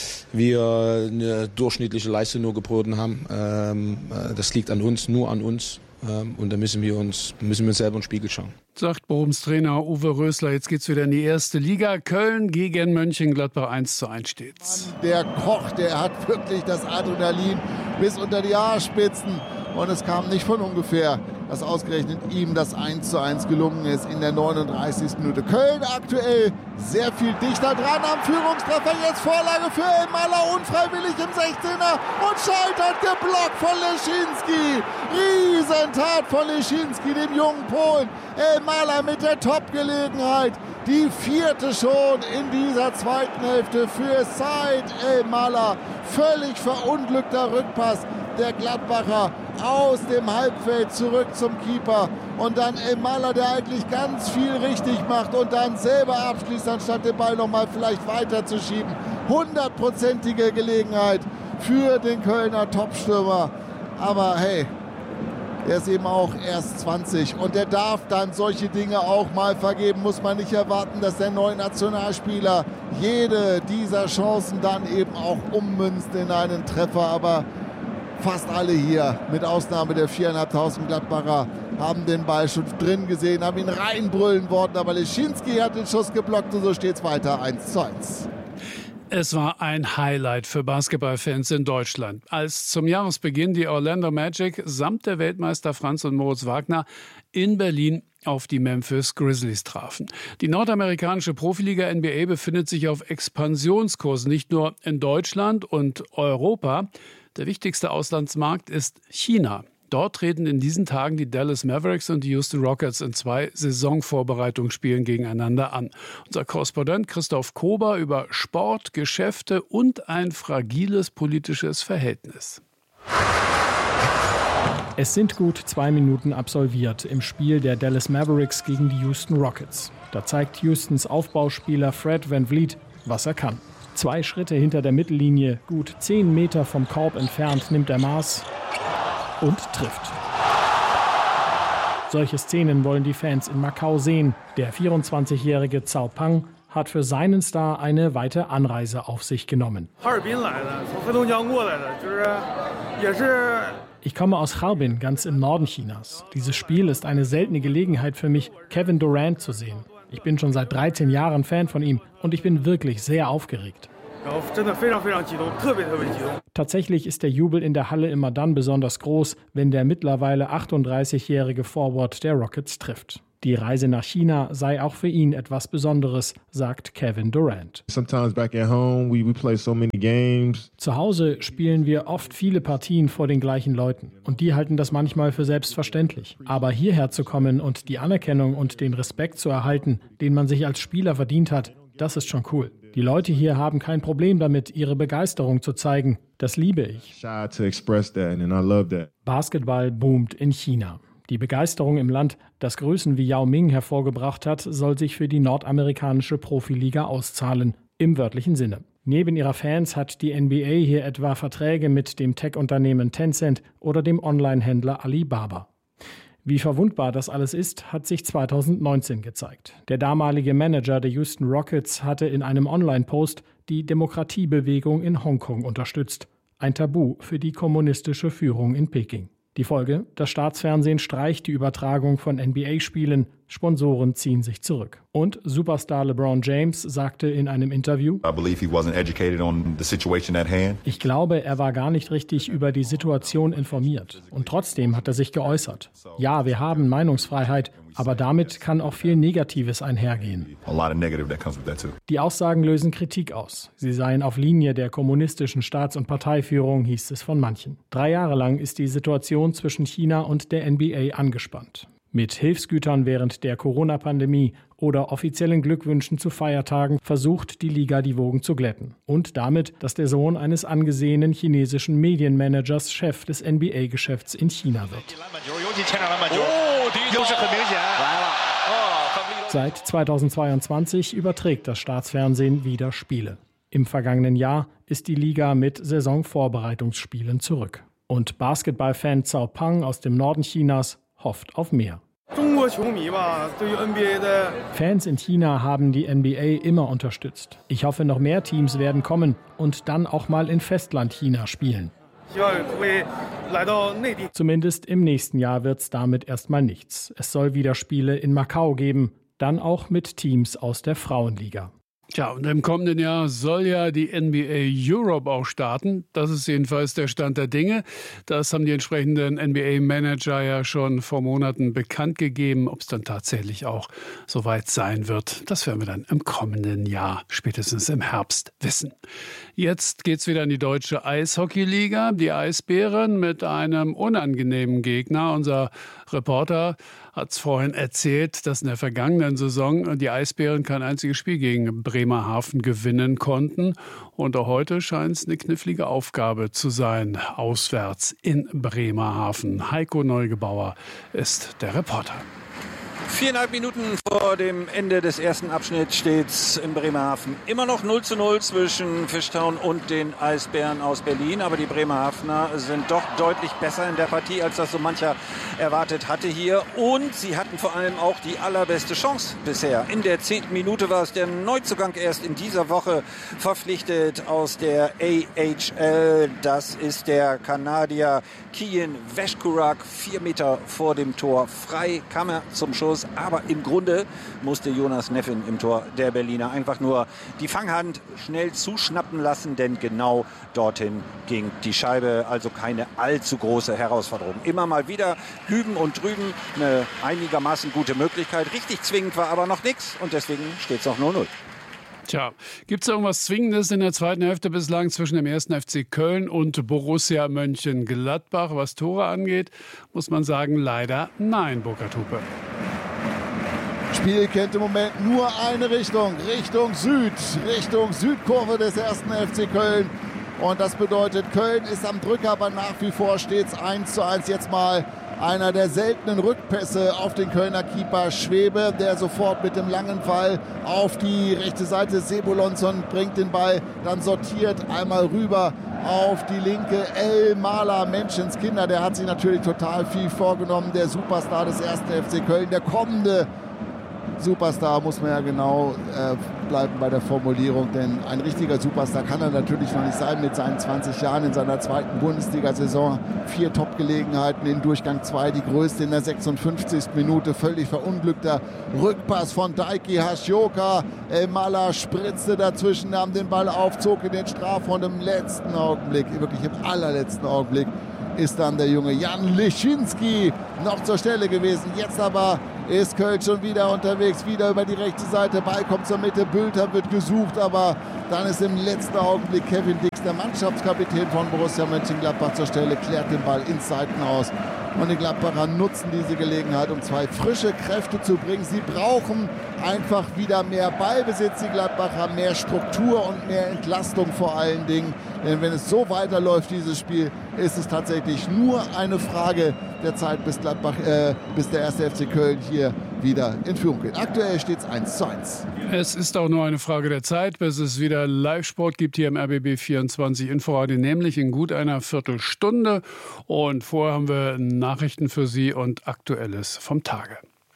wir eine durchschnittliche Leistung nur geboten haben. Das liegt an uns, nur an uns. Und da müssen wir uns, müssen wir uns selber in den Spiegel schauen. Sagt Bochums Trainer Uwe Rösler. Jetzt geht's wieder in die erste Liga. Köln gegen Mönchengladbach eins zu eins steht's. Der Koch, der hat wirklich das Adrenalin bis unter die Haarspitzen. Und es kam nicht von ungefähr, dass ausgerechnet ihm das eins zu eins gelungen ist in der neununddreißigsten Minute. Köln aktuell sehr viel dichter dran am Führungstreffer. Jetzt Vorlage für Elmaler, unfreiwillig im sechzehner und scheitert, geblockt von Leschinski. Riesentat von Leschinski, dem jungen Polen. Elmaler mit der Top-Gelegenheit. Die vierte schon in dieser zweiten Hälfte für Said Elmaler. Völlig verunglückter Rückpass der Gladbacher aus dem Halbfeld zurück zum Keeper. Und dann Elmaler, der eigentlich ganz viel richtig macht und dann selber abschließt, anstatt den Ball nochmal vielleicht weiter zu schieben. Hundertprozentige Gelegenheit für den Kölner Topstürmer. Aber hey, der ist eben auch erst zwanzig und der darf dann solche Dinge auch mal vergeben. Muss man nicht erwarten, dass der neue Nationalspieler jede dieser Chancen dann eben auch ummünzt in einen Treffer. Aber fast alle hier, mit Ausnahme der viertausendfünfhundert Gladbacher, haben den Ball schon drin gesehen, haben ihn reinbrüllen wollen. Aber Leschinski hat den Schuss geblockt und so steht es weiter eins zu eins. Es war ein Highlight für Basketballfans in Deutschland, als zum Jahresbeginn die Orlando Magic samt der Weltmeister Franz und Moritz Wagner in Berlin auf die Memphis Grizzlies trafen. Die nordamerikanische Profiliga N B A befindet sich auf Expansionskurs, nicht nur in Deutschland und Europa. Der wichtigste Auslandsmarkt ist China. Dort treten in diesen Tagen die Dallas Mavericks und die Houston Rockets in zwei Saisonvorbereitungsspielen gegeneinander an. Unser Korrespondent Christoph Kober über Sport, Geschäfte und ein fragiles politisches Verhältnis. Es sind gut zwei Minuten absolviert im Spiel der Dallas Mavericks gegen die Houston Rockets. Da zeigt Houstons Aufbauspieler Fred VanVleet, was er kann. Zwei Schritte hinter der Mittellinie, gut zehn Meter vom Korb entfernt, nimmt er Maß und trifft. Solche Szenen wollen die Fans in Macau sehen. Der vierundzwanzigjährige Cao Pang hat für seinen Star eine weite Anreise auf sich genommen. Ich komme aus Harbin, ganz im Norden Chinas. Dieses Spiel ist eine seltene Gelegenheit für mich, Kevin Durant zu sehen. Ich bin schon seit dreizehn Jahren Fan von ihm und ich bin wirklich sehr aufgeregt. Tatsächlich ist der Jubel in der Halle immer dann besonders groß, wenn der mittlerweile achtunddreißigjährige Forward der Rockets trifft. Die Reise nach China sei auch für ihn etwas Besonderes, sagt Kevin Durant. Zu Hause spielen wir oft viele Partien vor den gleichen Leuten und die halten das manchmal für selbstverständlich. Aber hierher zu kommen und die Anerkennung und den Respekt zu erhalten, den man sich als Spieler verdient hat, das ist schon cool. Die Leute hier haben kein Problem damit, ihre Begeisterung zu zeigen. Das liebe ich. Basketball boomt in China. Die Begeisterung im Land, das Größen wie Yao Ming hervorgebracht hat, soll sich für die nordamerikanische Profiliga auszahlen, im wörtlichen Sinne. Neben ihrer Fans hat die N B A hier etwa Verträge mit dem Tech-Unternehmen Tencent oder dem Online-Händler Alibaba. Wie verwundbar das alles ist, hat sich zweitausendneunzehn gezeigt. Der damalige Manager der Houston Rockets hatte in einem Online-Post die Demokratiebewegung in Hongkong unterstützt. Ein Tabu für die kommunistische Führung in Peking. Die Folge: Das Staatsfernsehen streicht die Übertragung von N B A-Spielen, Sponsoren ziehen sich zurück. Und Superstar LeBron James sagte in einem Interview: Ich glaube, er war gar nicht richtig über die Situation informiert. Und trotzdem hat er sich geäußert. Ja, wir haben Meinungsfreiheit, aber damit kann auch viel Negatives einhergehen. Die Aussagen lösen Kritik aus. Sie seien auf Linie der kommunistischen Staats- und Parteiführung, hieß es von manchen. Drei Jahre lang ist die Situation zwischen China und der N B A angespannt. Mit Hilfsgütern während der Corona-Pandemie oder offiziellen Glückwünschen zu Feiertagen versucht die Liga, die Wogen zu glätten. Und damit, dass der Sohn eines angesehenen chinesischen Medienmanagers Chef des N B A-Geschäfts in China wird. Seit zweitausendzweiundzwanzig überträgt das Staatsfernsehen wieder Spiele. Im vergangenen Jahr ist die Liga mit Saisonvorbereitungsspielen zurück. Und Basketballfan Cao Pang aus dem Norden Chinas hofft auf mehr. Fans in China haben die N B A immer unterstützt. Ich hoffe, noch mehr Teams werden kommen und dann auch mal in Festland-China spielen. Zumindest im nächsten Jahr wird es damit erstmal nichts. Es soll wieder Spiele in Macau geben, dann auch mit Teams aus der Frauenliga. Tja, und im kommenden Jahr soll ja die N B A Europe auch starten. Das ist jedenfalls der Stand der Dinge. Das haben die entsprechenden N B A-Manager ja schon vor Monaten bekannt gegeben. Ob es dann tatsächlich auch soweit sein wird, das werden wir dann im kommenden Jahr, spätestens im Herbst, wissen. Jetzt geht's wieder in die deutsche Eishockeyliga. Die Eisbären mit einem unangenehmen Gegner. Unser Reporter hat es vorhin erzählt, dass in der vergangenen Saison die Eisbären kein einziges Spiel gegen Bremerhaven gewinnen konnten. Und auch heute scheint es eine knifflige Aufgabe zu sein, auswärts in Bremerhaven. Heiko Neugebauer ist der Reporter. Viereinhalb Minuten vor dem Ende des ersten Abschnitts steht's in Bremerhaven immer noch null zu null zwischen Fishtown und den Eisbären aus Berlin. Aber die Bremerhavener sind doch deutlich besser in der Partie, als das so mancher erwartet hatte hier. Und sie hatten vor allem auch die allerbeste Chance bisher. In der zehnten Minute war es der Neuzugang erst in dieser Woche verpflichtet aus der A H L. Das ist der Kanadier Kian Veshkurak. Vier Meter vor dem Tor frei kam er zum Schuss. Aber im Grunde musste Jonas Neffin im Tor der Berliner einfach nur die Fanghand schnell zuschnappen lassen, denn genau dorthin ging die Scheibe. Also keine allzu große Herausforderung. Immer mal wieder hüben und drüben eine einigermaßen gute Möglichkeit. Richtig zwingend war aber noch nichts und deswegen steht es noch null null. Tja, gibt es irgendwas Zwingendes in der zweiten Hälfte bislang zwischen dem ersten F C Köln und Borussia Mönchengladbach? Was Tore angeht, muss man sagen, leider nein, Burkhard Hupe. Spiel kennt im Moment nur eine Richtung, Richtung Süd, Richtung Südkurve des ersten F C Köln. Und das bedeutet, Köln ist am Drücker, aber nach wie vor steht es eins zu eins. Jetzt mal einer der seltenen Rückpässe auf den Kölner Keeper Schwebe, der sofort mit dem langen Ball auf die rechte Seite Sebulonsson bringt den Ball, dann sortiert einmal rüber auf die linke El Maler, Menschenskinder. Der hat sich natürlich total viel vorgenommen, der Superstar des ersten F C Köln, der kommende Superstar, muss man ja genau äh, bleiben bei der Formulierung, denn ein richtiger Superstar kann er natürlich noch nicht sein mit seinen zwanzig Jahren in seiner zweiten Bundesliga-Saison. Vier Top-Gelegenheiten in Durchgang zwei, die größte in der sechsundfünfzigsten Minute. Völlig verunglückter Rückpass von Daiki Hashioka. El Maler spritzte dazwischen, nahm den Ball auf, zog in den Strafraum. Im letzten Augenblick, wirklich im allerletzten Augenblick, ist dann der junge Jan Leschinski noch zur Stelle gewesen. Jetzt aber ist Köln schon wieder unterwegs, wieder über die rechte Seite. Ball kommt zur Mitte, Bülter wird gesucht, aber dann ist im letzten Augenblick Kevin Dix, der Mannschaftskapitän von Borussia Mönchengladbach, zur Stelle, klärt den Ball ins Seitenhaus. Und die Gladbacher nutzen diese Gelegenheit, um zwei frische Kräfte zu bringen. Sie brauchen einfach wieder mehr Ballbesitz, die Gladbacher, mehr Struktur und mehr Entlastung vor allen Dingen. Denn wenn es so weiterläuft, dieses Spiel, ist es tatsächlich nur eine Frage der Zeit, bis Gladbach, äh, bis der erste F C Köln hier wieder in Führung geht. Aktuell steht es eins zu eins. Es ist auch nur eine Frage der Zeit, bis es wieder Live-Sport gibt hier im R B B vierundzwanzig Inforadio, nämlich in gut einer Viertelstunde. Und vorher haben wir Nachrichten für Sie und Aktuelles vom Tage.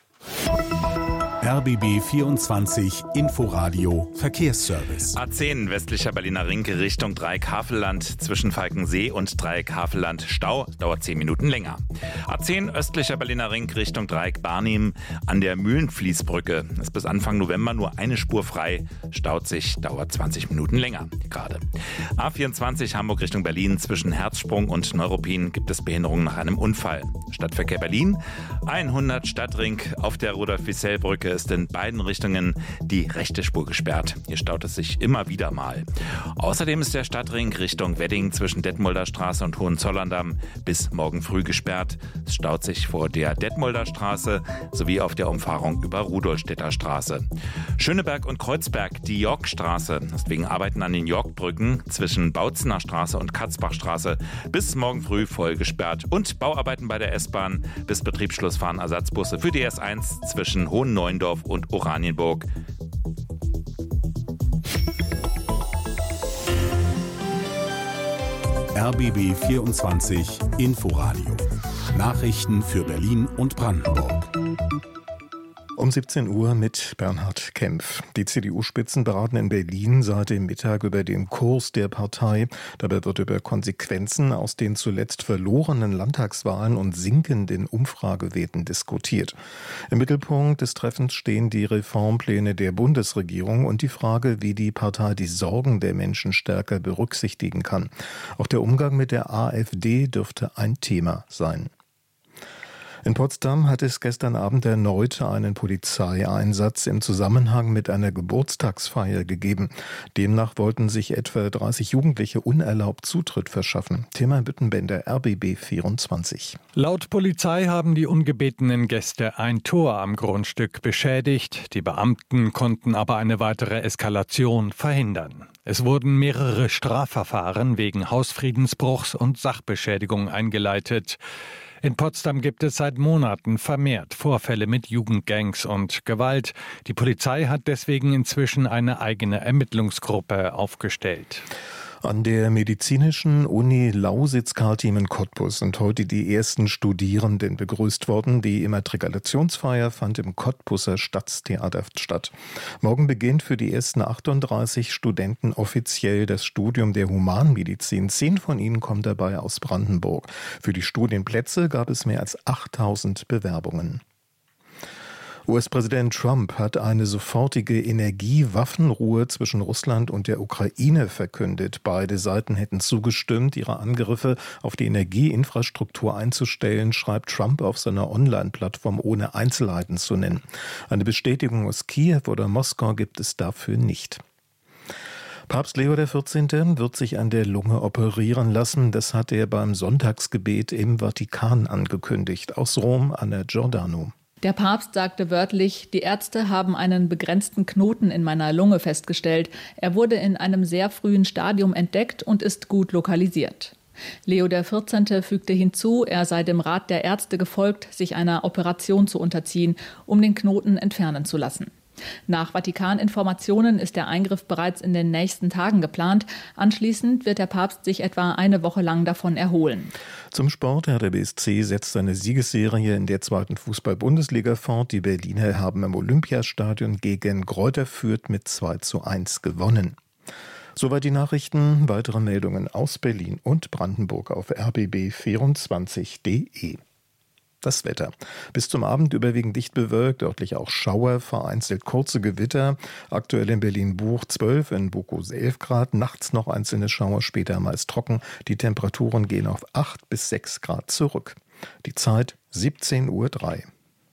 R B B vierundzwanzig Inforadio Verkehrsservice. A zehn westlicher Berliner Ring Richtung Dreieck-Havelland zwischen Falkensee und Dreieck-Havelland Stau, dauert zehn Minuten länger. A zehn östlicher Berliner Ring Richtung Dreieck-Barnim an der Mühlenfließbrücke ist bis Anfang November nur eine Spur frei, staut sich, dauert zwanzig Minuten länger gerade. A vierundzwanzig Hamburg Richtung Berlin zwischen Herzsprung und Neuruppin gibt es Behinderungen nach einem Unfall. Stadtverkehr Berlin, hundert Stadtring auf der Rudolf-Wissell-Brücke ist in beiden Richtungen die rechte Spur gesperrt. Hier staut es sich immer wieder mal. Außerdem ist der Stadtring Richtung Wedding zwischen Detmolder Straße und Hohenzollern-Damm bis morgen früh gesperrt. Es staut sich vor der Detmolder Straße sowie auf der Umfahrung über Rudolstädter Straße. Schöneberg und Kreuzberg, die Yorkstraße, ist wegen Arbeiten an den Yorkbrücken zwischen Bautzener Straße und Katzbachstraße bis morgen früh voll gesperrt. Und Bauarbeiten bei der S-Bahn bis Betriebsschluss fahren Ersatzbusse für die S eins zwischen Hohenneuendorf und Oranienburg. R B B vierundzwanzig Inforadio. Nachrichten für Berlin und Brandenburg. Um siebzehn Uhr mit Bernhard Kempf. Die C D U-Spitzen beraten in Berlin seit dem Mittag über den Kurs der Partei. Dabei wird über Konsequenzen aus den zuletzt verlorenen Landtagswahlen und sinkenden Umfragewerten diskutiert. Im Mittelpunkt des Treffens stehen die Reformpläne der Bundesregierung und die Frage, wie die Partei die Sorgen der Menschen stärker berücksichtigen kann. Auch der Umgang mit der AfD dürfte ein Thema sein. In Potsdam hat es gestern Abend erneut einen Polizeieinsatz im Zusammenhang mit einer Geburtstagsfeier gegeben. Demnach wollten sich etwa dreißig Jugendliche unerlaubt Zutritt verschaffen. Thema Büttenbender, R B B vierundzwanzig. Laut Polizei haben die ungebetenen Gäste ein Tor am Grundstück beschädigt. Die Beamten konnten aber eine weitere Eskalation verhindern. Es wurden mehrere Strafverfahren wegen Hausfriedensbruchs und Sachbeschädigung eingeleitet. In Potsdam gibt es seit Monaten vermehrt Vorfälle mit Jugendgangs und Gewalt. Die Polizei hat deswegen inzwischen eine eigene Ermittlungsgruppe aufgestellt. An der Medizinischen Uni Lausitz-Karlsheim in Cottbus sind heute die ersten Studierenden begrüßt worden. Die Immatrikulationsfeier fand im Cottbuser Stadttheater statt. Morgen beginnt für die ersten achtunddreißig Studenten offiziell das Studium der Humanmedizin. Zehn von ihnen kommen dabei aus Brandenburg. Für die Studienplätze gab es mehr als achttausend Bewerbungen. U S-Präsident Trump hat eine sofortige Energiewaffenruhe zwischen Russland und der Ukraine verkündet. Beide Seiten hätten zugestimmt, ihre Angriffe auf die Energieinfrastruktur einzustellen, schreibt Trump auf seiner Online-Plattform, ohne Einzelheiten zu nennen. Eine Bestätigung aus Kiew oder Moskau gibt es dafür nicht. Papst Leo der vierzehnte. Wird sich an der Lunge operieren lassen. Das hat er beim Sonntagsgebet im Vatikan angekündigt. Aus Rom, Anna Giordano. Der Papst sagte wörtlich, die Ärzte haben einen begrenzten Knoten in meiner Lunge festgestellt. Er wurde in einem sehr frühen Stadium entdeckt und ist gut lokalisiert. Leo der vierzehnte. fügte hinzu, er sei dem Rat der Ärzte gefolgt, sich einer Operation zu unterziehen, um den Knoten entfernen zu lassen. Nach Vatikan-Informationen ist der Eingriff bereits in den nächsten Tagen geplant. Anschließend wird der Papst sich etwa eine Woche lang davon erholen. Zum Sport. Hertha B S C setzt seine Siegesserie in der zweiten Fußball-Bundesliga fort. Die Berliner haben im Olympiastadion gegen Greuther Fürth mit zwei zu eins gewonnen. Soweit die Nachrichten. Weitere Meldungen aus Berlin und Brandenburg auf r b b vierundzwanzig punkt de. Das Wetter. Bis zum Abend überwiegend dicht bewölkt, örtlich auch Schauer, vereinzelt kurze Gewitter. Aktuell in Berlin-Buch zwölf, in Buchholz elf Grad, nachts noch einzelne Schauer, später meist trocken. Die Temperaturen gehen auf acht bis sechs Grad zurück. Die Zeit siebzehn Uhr drei.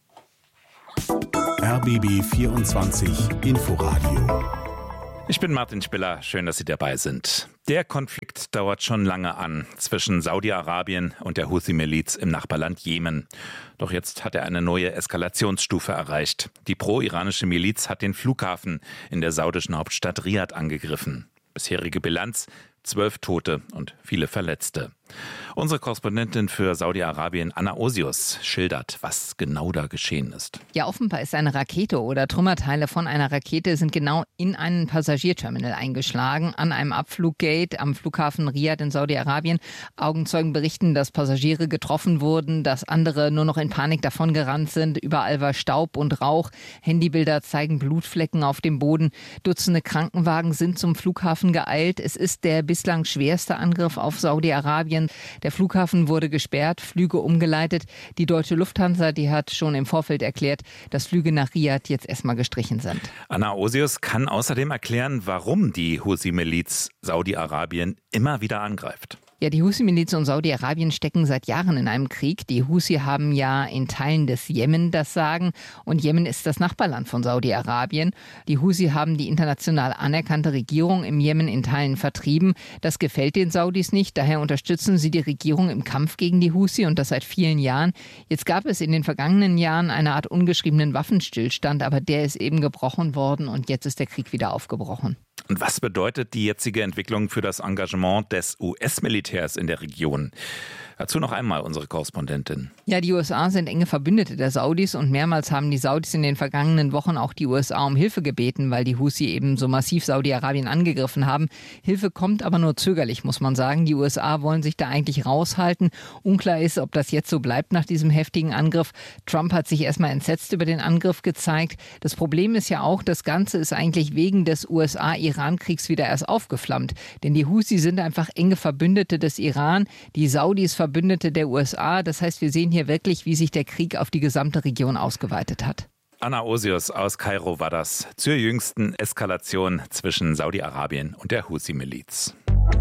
R B B vierundzwanzig Inforadio. Ich bin Martin Spiller, schön, dass Sie dabei sind. Der Konflikt dauert schon lange an zwischen Saudi-Arabien und der Houthi-Miliz im Nachbarland Jemen. Doch jetzt hat er eine neue Eskalationsstufe erreicht. Die pro-iranische Miliz hat den Flughafen in der saudischen Hauptstadt Riad angegriffen. Bisherige Bilanz: zwölf Tote und viele Verletzte. Unsere Korrespondentin für Saudi-Arabien, Anna Osius, schildert, was genau da geschehen ist. Ja, offenbar ist eine Rakete oder Trümmerteile von einer Rakete sind genau in einen Passagierterminal eingeschlagen, an einem Abfluggate am Flughafen Riad in Saudi-Arabien. Augenzeugen berichten, dass Passagiere getroffen wurden, dass andere nur noch in Panik davongerannt sind. Überall war Staub und Rauch. Handybilder zeigen Blutflecken auf dem Boden. Dutzende Krankenwagen sind zum Flughafen geeilt. Es ist der bislang schwerste Angriff auf Saudi-Arabien. Der Flughafen wurde gesperrt, Flüge umgeleitet. Die deutsche Lufthansa, die hat schon im Vorfeld erklärt, dass Flüge nach Riad jetzt erstmal gestrichen sind. Anna Osius kann außerdem erklären, warum die Houthi-Miliz Saudi-Arabien immer wieder angreift. Ja, die Houthi-Miliz und Saudi-Arabien stecken seit Jahren in einem Krieg. Die Houthi haben ja in Teilen des Jemen das Sagen und Jemen ist das Nachbarland von Saudi-Arabien. Die Houthi haben die international anerkannte Regierung im Jemen in Teilen vertrieben. Das gefällt den Saudis nicht, daher unterstützen sie die Regierung im Kampf gegen die Houthi und das seit vielen Jahren. Jetzt gab es in den vergangenen Jahren eine Art ungeschriebenen Waffenstillstand, aber der ist eben gebrochen worden und jetzt ist der Krieg wieder aufgebrochen. Und was bedeutet die jetzige Entwicklung für das Engagement des U S-Militärs in der Region? Dazu noch einmal unsere Korrespondentin. Ja, die U S A sind enge Verbündete der Saudis und mehrmals haben die Saudis in den vergangenen Wochen auch die U S A um Hilfe gebeten, weil die Houthi eben so massiv Saudi-Arabien angegriffen haben. Hilfe kommt aber nur zögerlich, muss man sagen. Die U S A wollen sich da eigentlich raushalten. Unklar ist, ob das jetzt so bleibt nach diesem heftigen Angriff. Trump hat sich erstmal entsetzt über den Angriff gezeigt. Das Problem ist ja auch, das Ganze ist eigentlich wegen des U S A-Iran-Kriegs wieder erst aufgeflammt. Denn die Houthi sind einfach enge Verbündete des Iran. Die Saudis Verbündete der U S A. Das heißt, wir sehen hier wirklich, wie sich der Krieg auf die gesamte Region ausgeweitet hat. Anna Osius aus Kairo war das zur jüngsten Eskalation zwischen Saudi-Arabien und der Houthi-Miliz.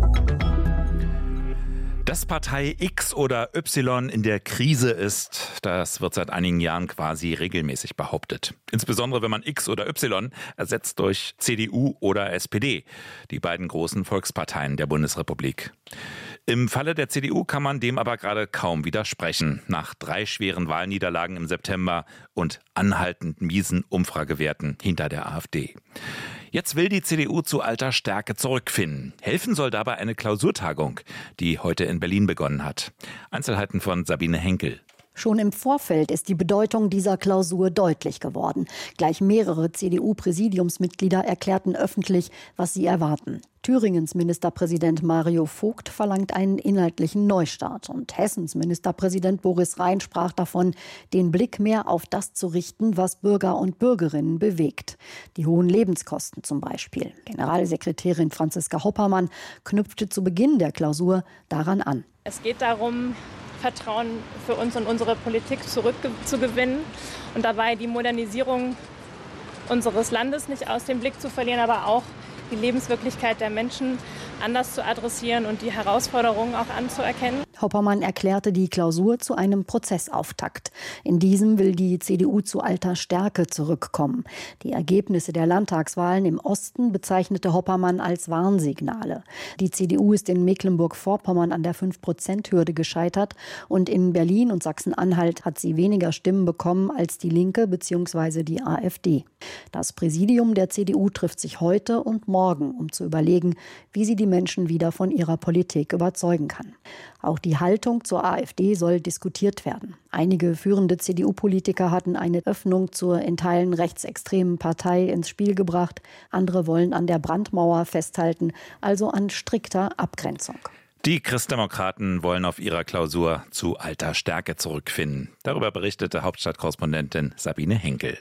Dass Partei X oder Y in der Krise ist, das wird seit einigen Jahren quasi regelmäßig behauptet. Insbesondere wenn man X oder Y ersetzt durch C D U oder S P D, die beiden großen Volksparteien der Bundesrepublik. Im Falle der C D U kann man dem aber gerade kaum widersprechen. Nach drei schweren Wahlniederlagen im September und anhaltend miesen Umfragewerten hinter der AfD. Jetzt will die C D U zu alter Stärke zurückfinden. Helfen soll dabei eine Klausurtagung, die heute in Berlin begonnen hat. Einzelheiten von Sabine Henkel. Schon im Vorfeld ist die Bedeutung dieser Klausur deutlich geworden. Gleich mehrere C D U-Präsidiumsmitglieder erklärten öffentlich, was sie erwarten. Thüringens Ministerpräsident Mario Vogt verlangt einen inhaltlichen Neustart. Und Hessens Ministerpräsident Boris Rhein sprach davon, den Blick mehr auf das zu richten, was Bürger und Bürgerinnen bewegt. Die hohen Lebenskosten zum Beispiel. Generalsekretärin Franziska Hoppermann knüpfte zu Beginn der Klausur daran an. Es geht darum, Vertrauen für uns und unsere Politik zurückzugewinnen und dabei die Modernisierung unseres Landes nicht aus dem Blick zu verlieren, aber auch die Lebenswirklichkeit der Menschen anders zu adressieren und die Herausforderungen auch anzuerkennen. Hoppermann erklärte die Klausur zu einem Prozessauftakt. In diesem will die C D U zu alter Stärke zurückkommen. Die Ergebnisse der Landtagswahlen im Osten bezeichnete Hoppermann als Warnsignale. Die C D U ist in Mecklenburg-Vorpommern an der fünf Prozent Hürde gescheitert und in Berlin und Sachsen-Anhalt hat sie weniger Stimmen bekommen als die Linke bzw. die AfD. Das Präsidium der C D U trifft sich heute und morgen, um zu überlegen, wie sie die Menschen wieder von ihrer Politik überzeugen kann. Auch die Haltung zur AfD soll diskutiert werden. Einige führende C D U-Politiker hatten eine Öffnung zur in Teilen rechtsextremen Partei ins Spiel gebracht. Andere wollen an der Brandmauer festhalten, also an strikter Abgrenzung. Die Christdemokraten wollen auf ihrer Klausur zu alter Stärke zurückfinden. Darüber berichtete Hauptstadtkorrespondentin Sabine Henkel.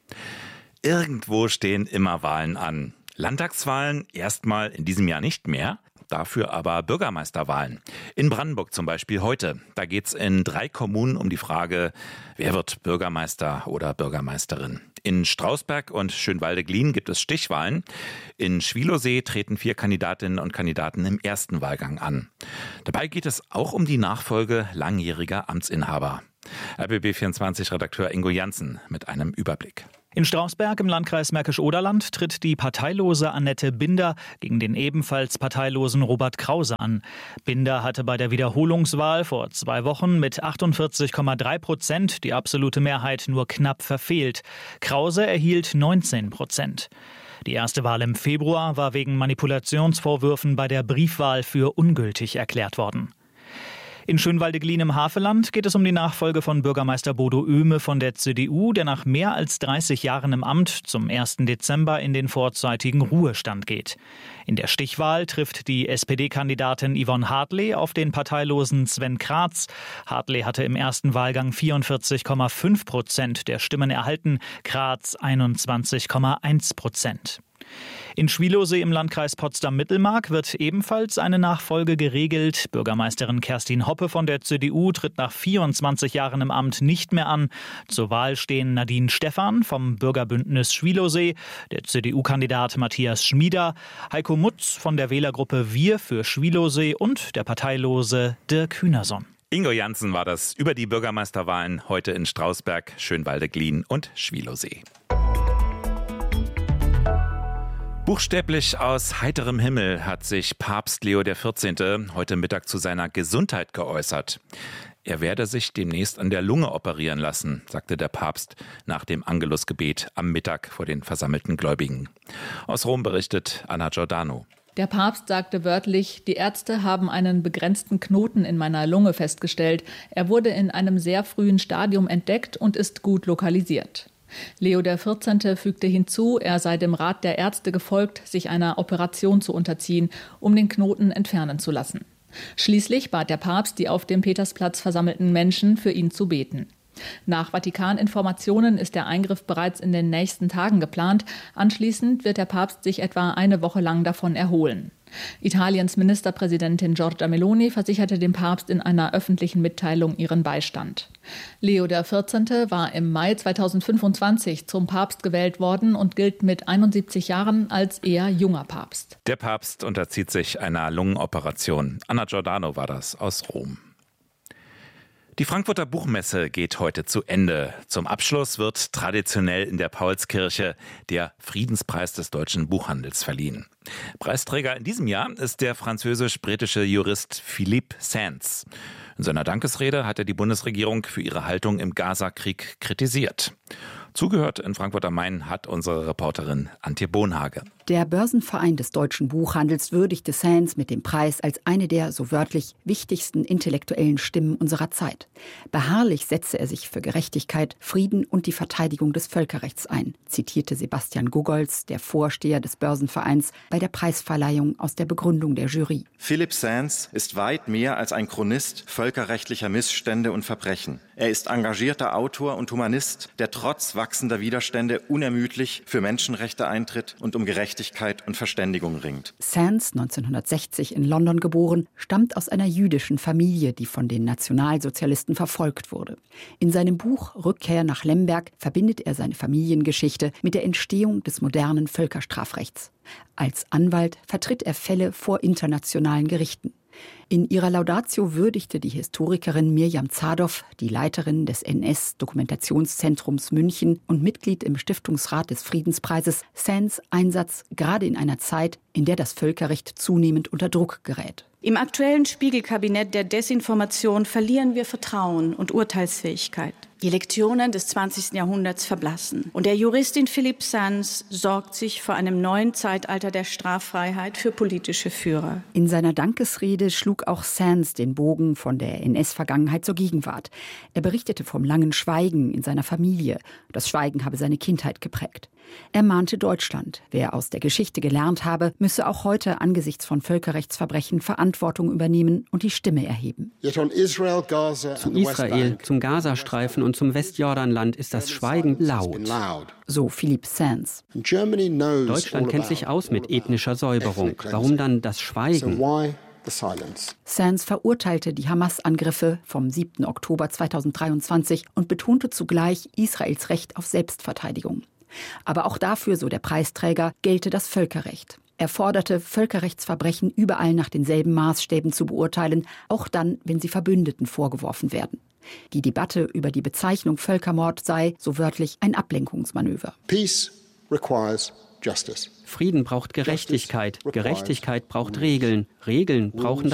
Irgendwo stehen immer Wahlen an. Landtagswahlen erstmal in diesem Jahr nicht mehr. Dafür aber Bürgermeisterwahlen. In Brandenburg zum Beispiel heute. Da geht es in drei Kommunen um die Frage, wer wird Bürgermeister oder Bürgermeisterin. In Strausberg und Schönwalde-Glien gibt es Stichwahlen. In Schwielowsee treten vier Kandidatinnen und Kandidaten im ersten Wahlgang an. Dabei geht es auch um die Nachfolge langjähriger Amtsinhaber. R B B vierundzwanzig-Redakteur Ingo Janssen mit einem Überblick. In Strausberg im Landkreis Märkisch-Oderland tritt die parteilose Annette Binder gegen den ebenfalls parteilosen Robert Krause an. Binder hatte bei der Wiederholungswahl vor zwei Wochen mit achtundvierzig Komma drei Prozent die absolute Mehrheit nur knapp verfehlt. Krause erhielt neunzehn Prozent. Die erste Wahl im Februar war wegen Manipulationsvorwürfen bei der Briefwahl für ungültig erklärt worden. In Schönwalde-Glien im Havelland geht es um die Nachfolge von Bürgermeister Bodo Oehme von der C D U, der nach mehr als dreißig Jahren im Amt zum ersten Dezember in den vorzeitigen Ruhestand geht. In der Stichwahl trifft die S P D-Kandidatin Yvonne Hartley auf den parteilosen Sven Kratz. Hartley hatte im ersten Wahlgang vierundvierzig Komma fünf Prozent der Stimmen erhalten, Kratz einundzwanzig Komma eins Prozent. In Schwielowsee im Landkreis Potsdam-Mittelmark wird ebenfalls eine Nachfolge geregelt. Bürgermeisterin Kerstin Hoppe von der C D U tritt nach vierundzwanzig Jahren im Amt nicht mehr an. Zur Wahl stehen Nadine Stephan vom Bürgerbündnis Schwielowsee, der C D U-Kandidat Matthias Schmieder, Heiko Mutz von der Wählergruppe Wir für Schwielowsee und der parteilose Dirk Hühnerson. Ingo Janssen war das über die Bürgermeisterwahlen heute in Strausberg, Schönwalde-Glien und Schwielowsee. Buchstäblich aus heiterem Himmel hat sich Papst Leo der vierzehnte heute Mittag zu seiner Gesundheit geäußert. Er werde sich demnächst an der Lunge operieren lassen, sagte der Papst nach dem Angelusgebet am Mittag vor den versammelten Gläubigen. Aus Rom berichtet Anna Giordano. Der Papst sagte wörtlich, die Ärzte haben einen begrenzten Knoten in meiner Lunge festgestellt. Er wurde in einem sehr frühen Stadium entdeckt und ist gut lokalisiert. Leo der vierzehnte fügte hinzu, er sei dem Rat der Ärzte gefolgt, sich einer Operation zu unterziehen, um den Knoten entfernen zu lassen. Schließlich bat der Papst die auf dem Petersplatz versammelten Menschen, für ihn zu beten. Nach Vatikan-Informationen ist der Eingriff bereits in den nächsten Tagen geplant. Anschließend wird der Papst sich etwa eine Woche lang davon erholen. Italiens Ministerpräsidentin Giorgia Meloni versicherte dem Papst in einer öffentlichen Mitteilung ihren Beistand. Leo der vierzehnte war im Mai zweitausendfünfundzwanzig zum Papst gewählt worden und gilt mit einundsiebzig Jahren als eher junger Papst. Der Papst unterzieht sich einer Lungenoperation. Anna Giordano war das aus Rom. Die Frankfurter Buchmesse geht heute zu Ende. Zum Abschluss wird traditionell in der Paulskirche der Friedenspreis des deutschen Buchhandels verliehen. Preisträger in diesem Jahr ist der französisch-britische Jurist Philippe Sands. In seiner Dankesrede hat er die Bundesregierung für ihre Haltung im Gaza-Krieg kritisiert. Zugehört in Frankfurt am Main hat unsere Reporterin Antje Bohnhage. Der Börsenverein des deutschen Buchhandels würdigte Sands mit dem Preis als eine der, so wörtlich, wichtigsten intellektuellen Stimmen unserer Zeit. Beharrlich setze er sich für Gerechtigkeit, Frieden und die Verteidigung des Völkerrechts ein, zitierte Sebastian Gugolz, der Vorsteher des Börsenvereins, bei der Preisverleihung aus der Begründung der Jury. Philippe Sands ist weit mehr als ein Chronist völkerrechtlicher Missstände und Verbrechen. Er ist engagierter Autor und Humanist, der trotz wachsender Widerstände unermüdlich für Menschenrechte eintritt und um Gerechtigkeit und Verständigung ringt. Sands, neunzehnhundertsechzig in London geboren, stammt aus einer jüdischen Familie, die von den Nationalsozialisten verfolgt wurde. In seinem Buch Rückkehr nach Lemberg verbindet er seine Familiengeschichte mit der Entstehung des modernen Völkerstrafrechts. Als Anwalt vertritt er Fälle vor internationalen Gerichten. In ihrer Laudatio würdigte die Historikerin Mirjam Zadow, die Leiterin des N S-Dokumentationszentrums München und Mitglied im Stiftungsrat des Friedenspreises, Sands Einsatz gerade in einer Zeit, in der das Völkerrecht zunehmend unter Druck gerät. Im aktuellen Spiegelkabinett der Desinformation verlieren wir Vertrauen und Urteilsfähigkeit. Die Lektionen des zwanzigsten Jahrhunderts verblassen. Und der Juristin Philippe Sands sorgt sich vor einem neuen Zeitalter der Straffreiheit für politische Führer. In seiner Dankesrede schlug auch Sands den Bogen von der N S-Vergangenheit zur Gegenwart. Er berichtete vom langen Schweigen in seiner Familie. Das Schweigen habe seine Kindheit geprägt. Er mahnte Deutschland. Wer aus der Geschichte gelernt habe, müsse auch heute angesichts von Völkerrechtsverbrechen Verantwortung übernehmen und die Stimme erheben. Zu Israel, zum Gazastreifen und zum Westjordanland ist das Schweigen laut. So Philippe Sands. Deutschland kennt sich aus mit ethnischer Säuberung. Warum dann das Schweigen? Sands verurteilte die Hamas-Angriffe vom siebten Oktober zweitausenddreiundzwanzig und betonte zugleich Israels Recht auf Selbstverteidigung. Aber auch dafür, so der Preisträger, gelte das Völkerrecht. Er forderte, Völkerrechtsverbrechen überall nach denselben Maßstäben zu beurteilen, auch dann, wenn sie Verbündeten vorgeworfen werden. Die Debatte über die Bezeichnung Völkermord sei, so wörtlich, ein Ablenkungsmanöver. Peace requires justice. Frieden braucht Gerechtigkeit. Gerechtigkeit braucht Regeln. Regeln brauchen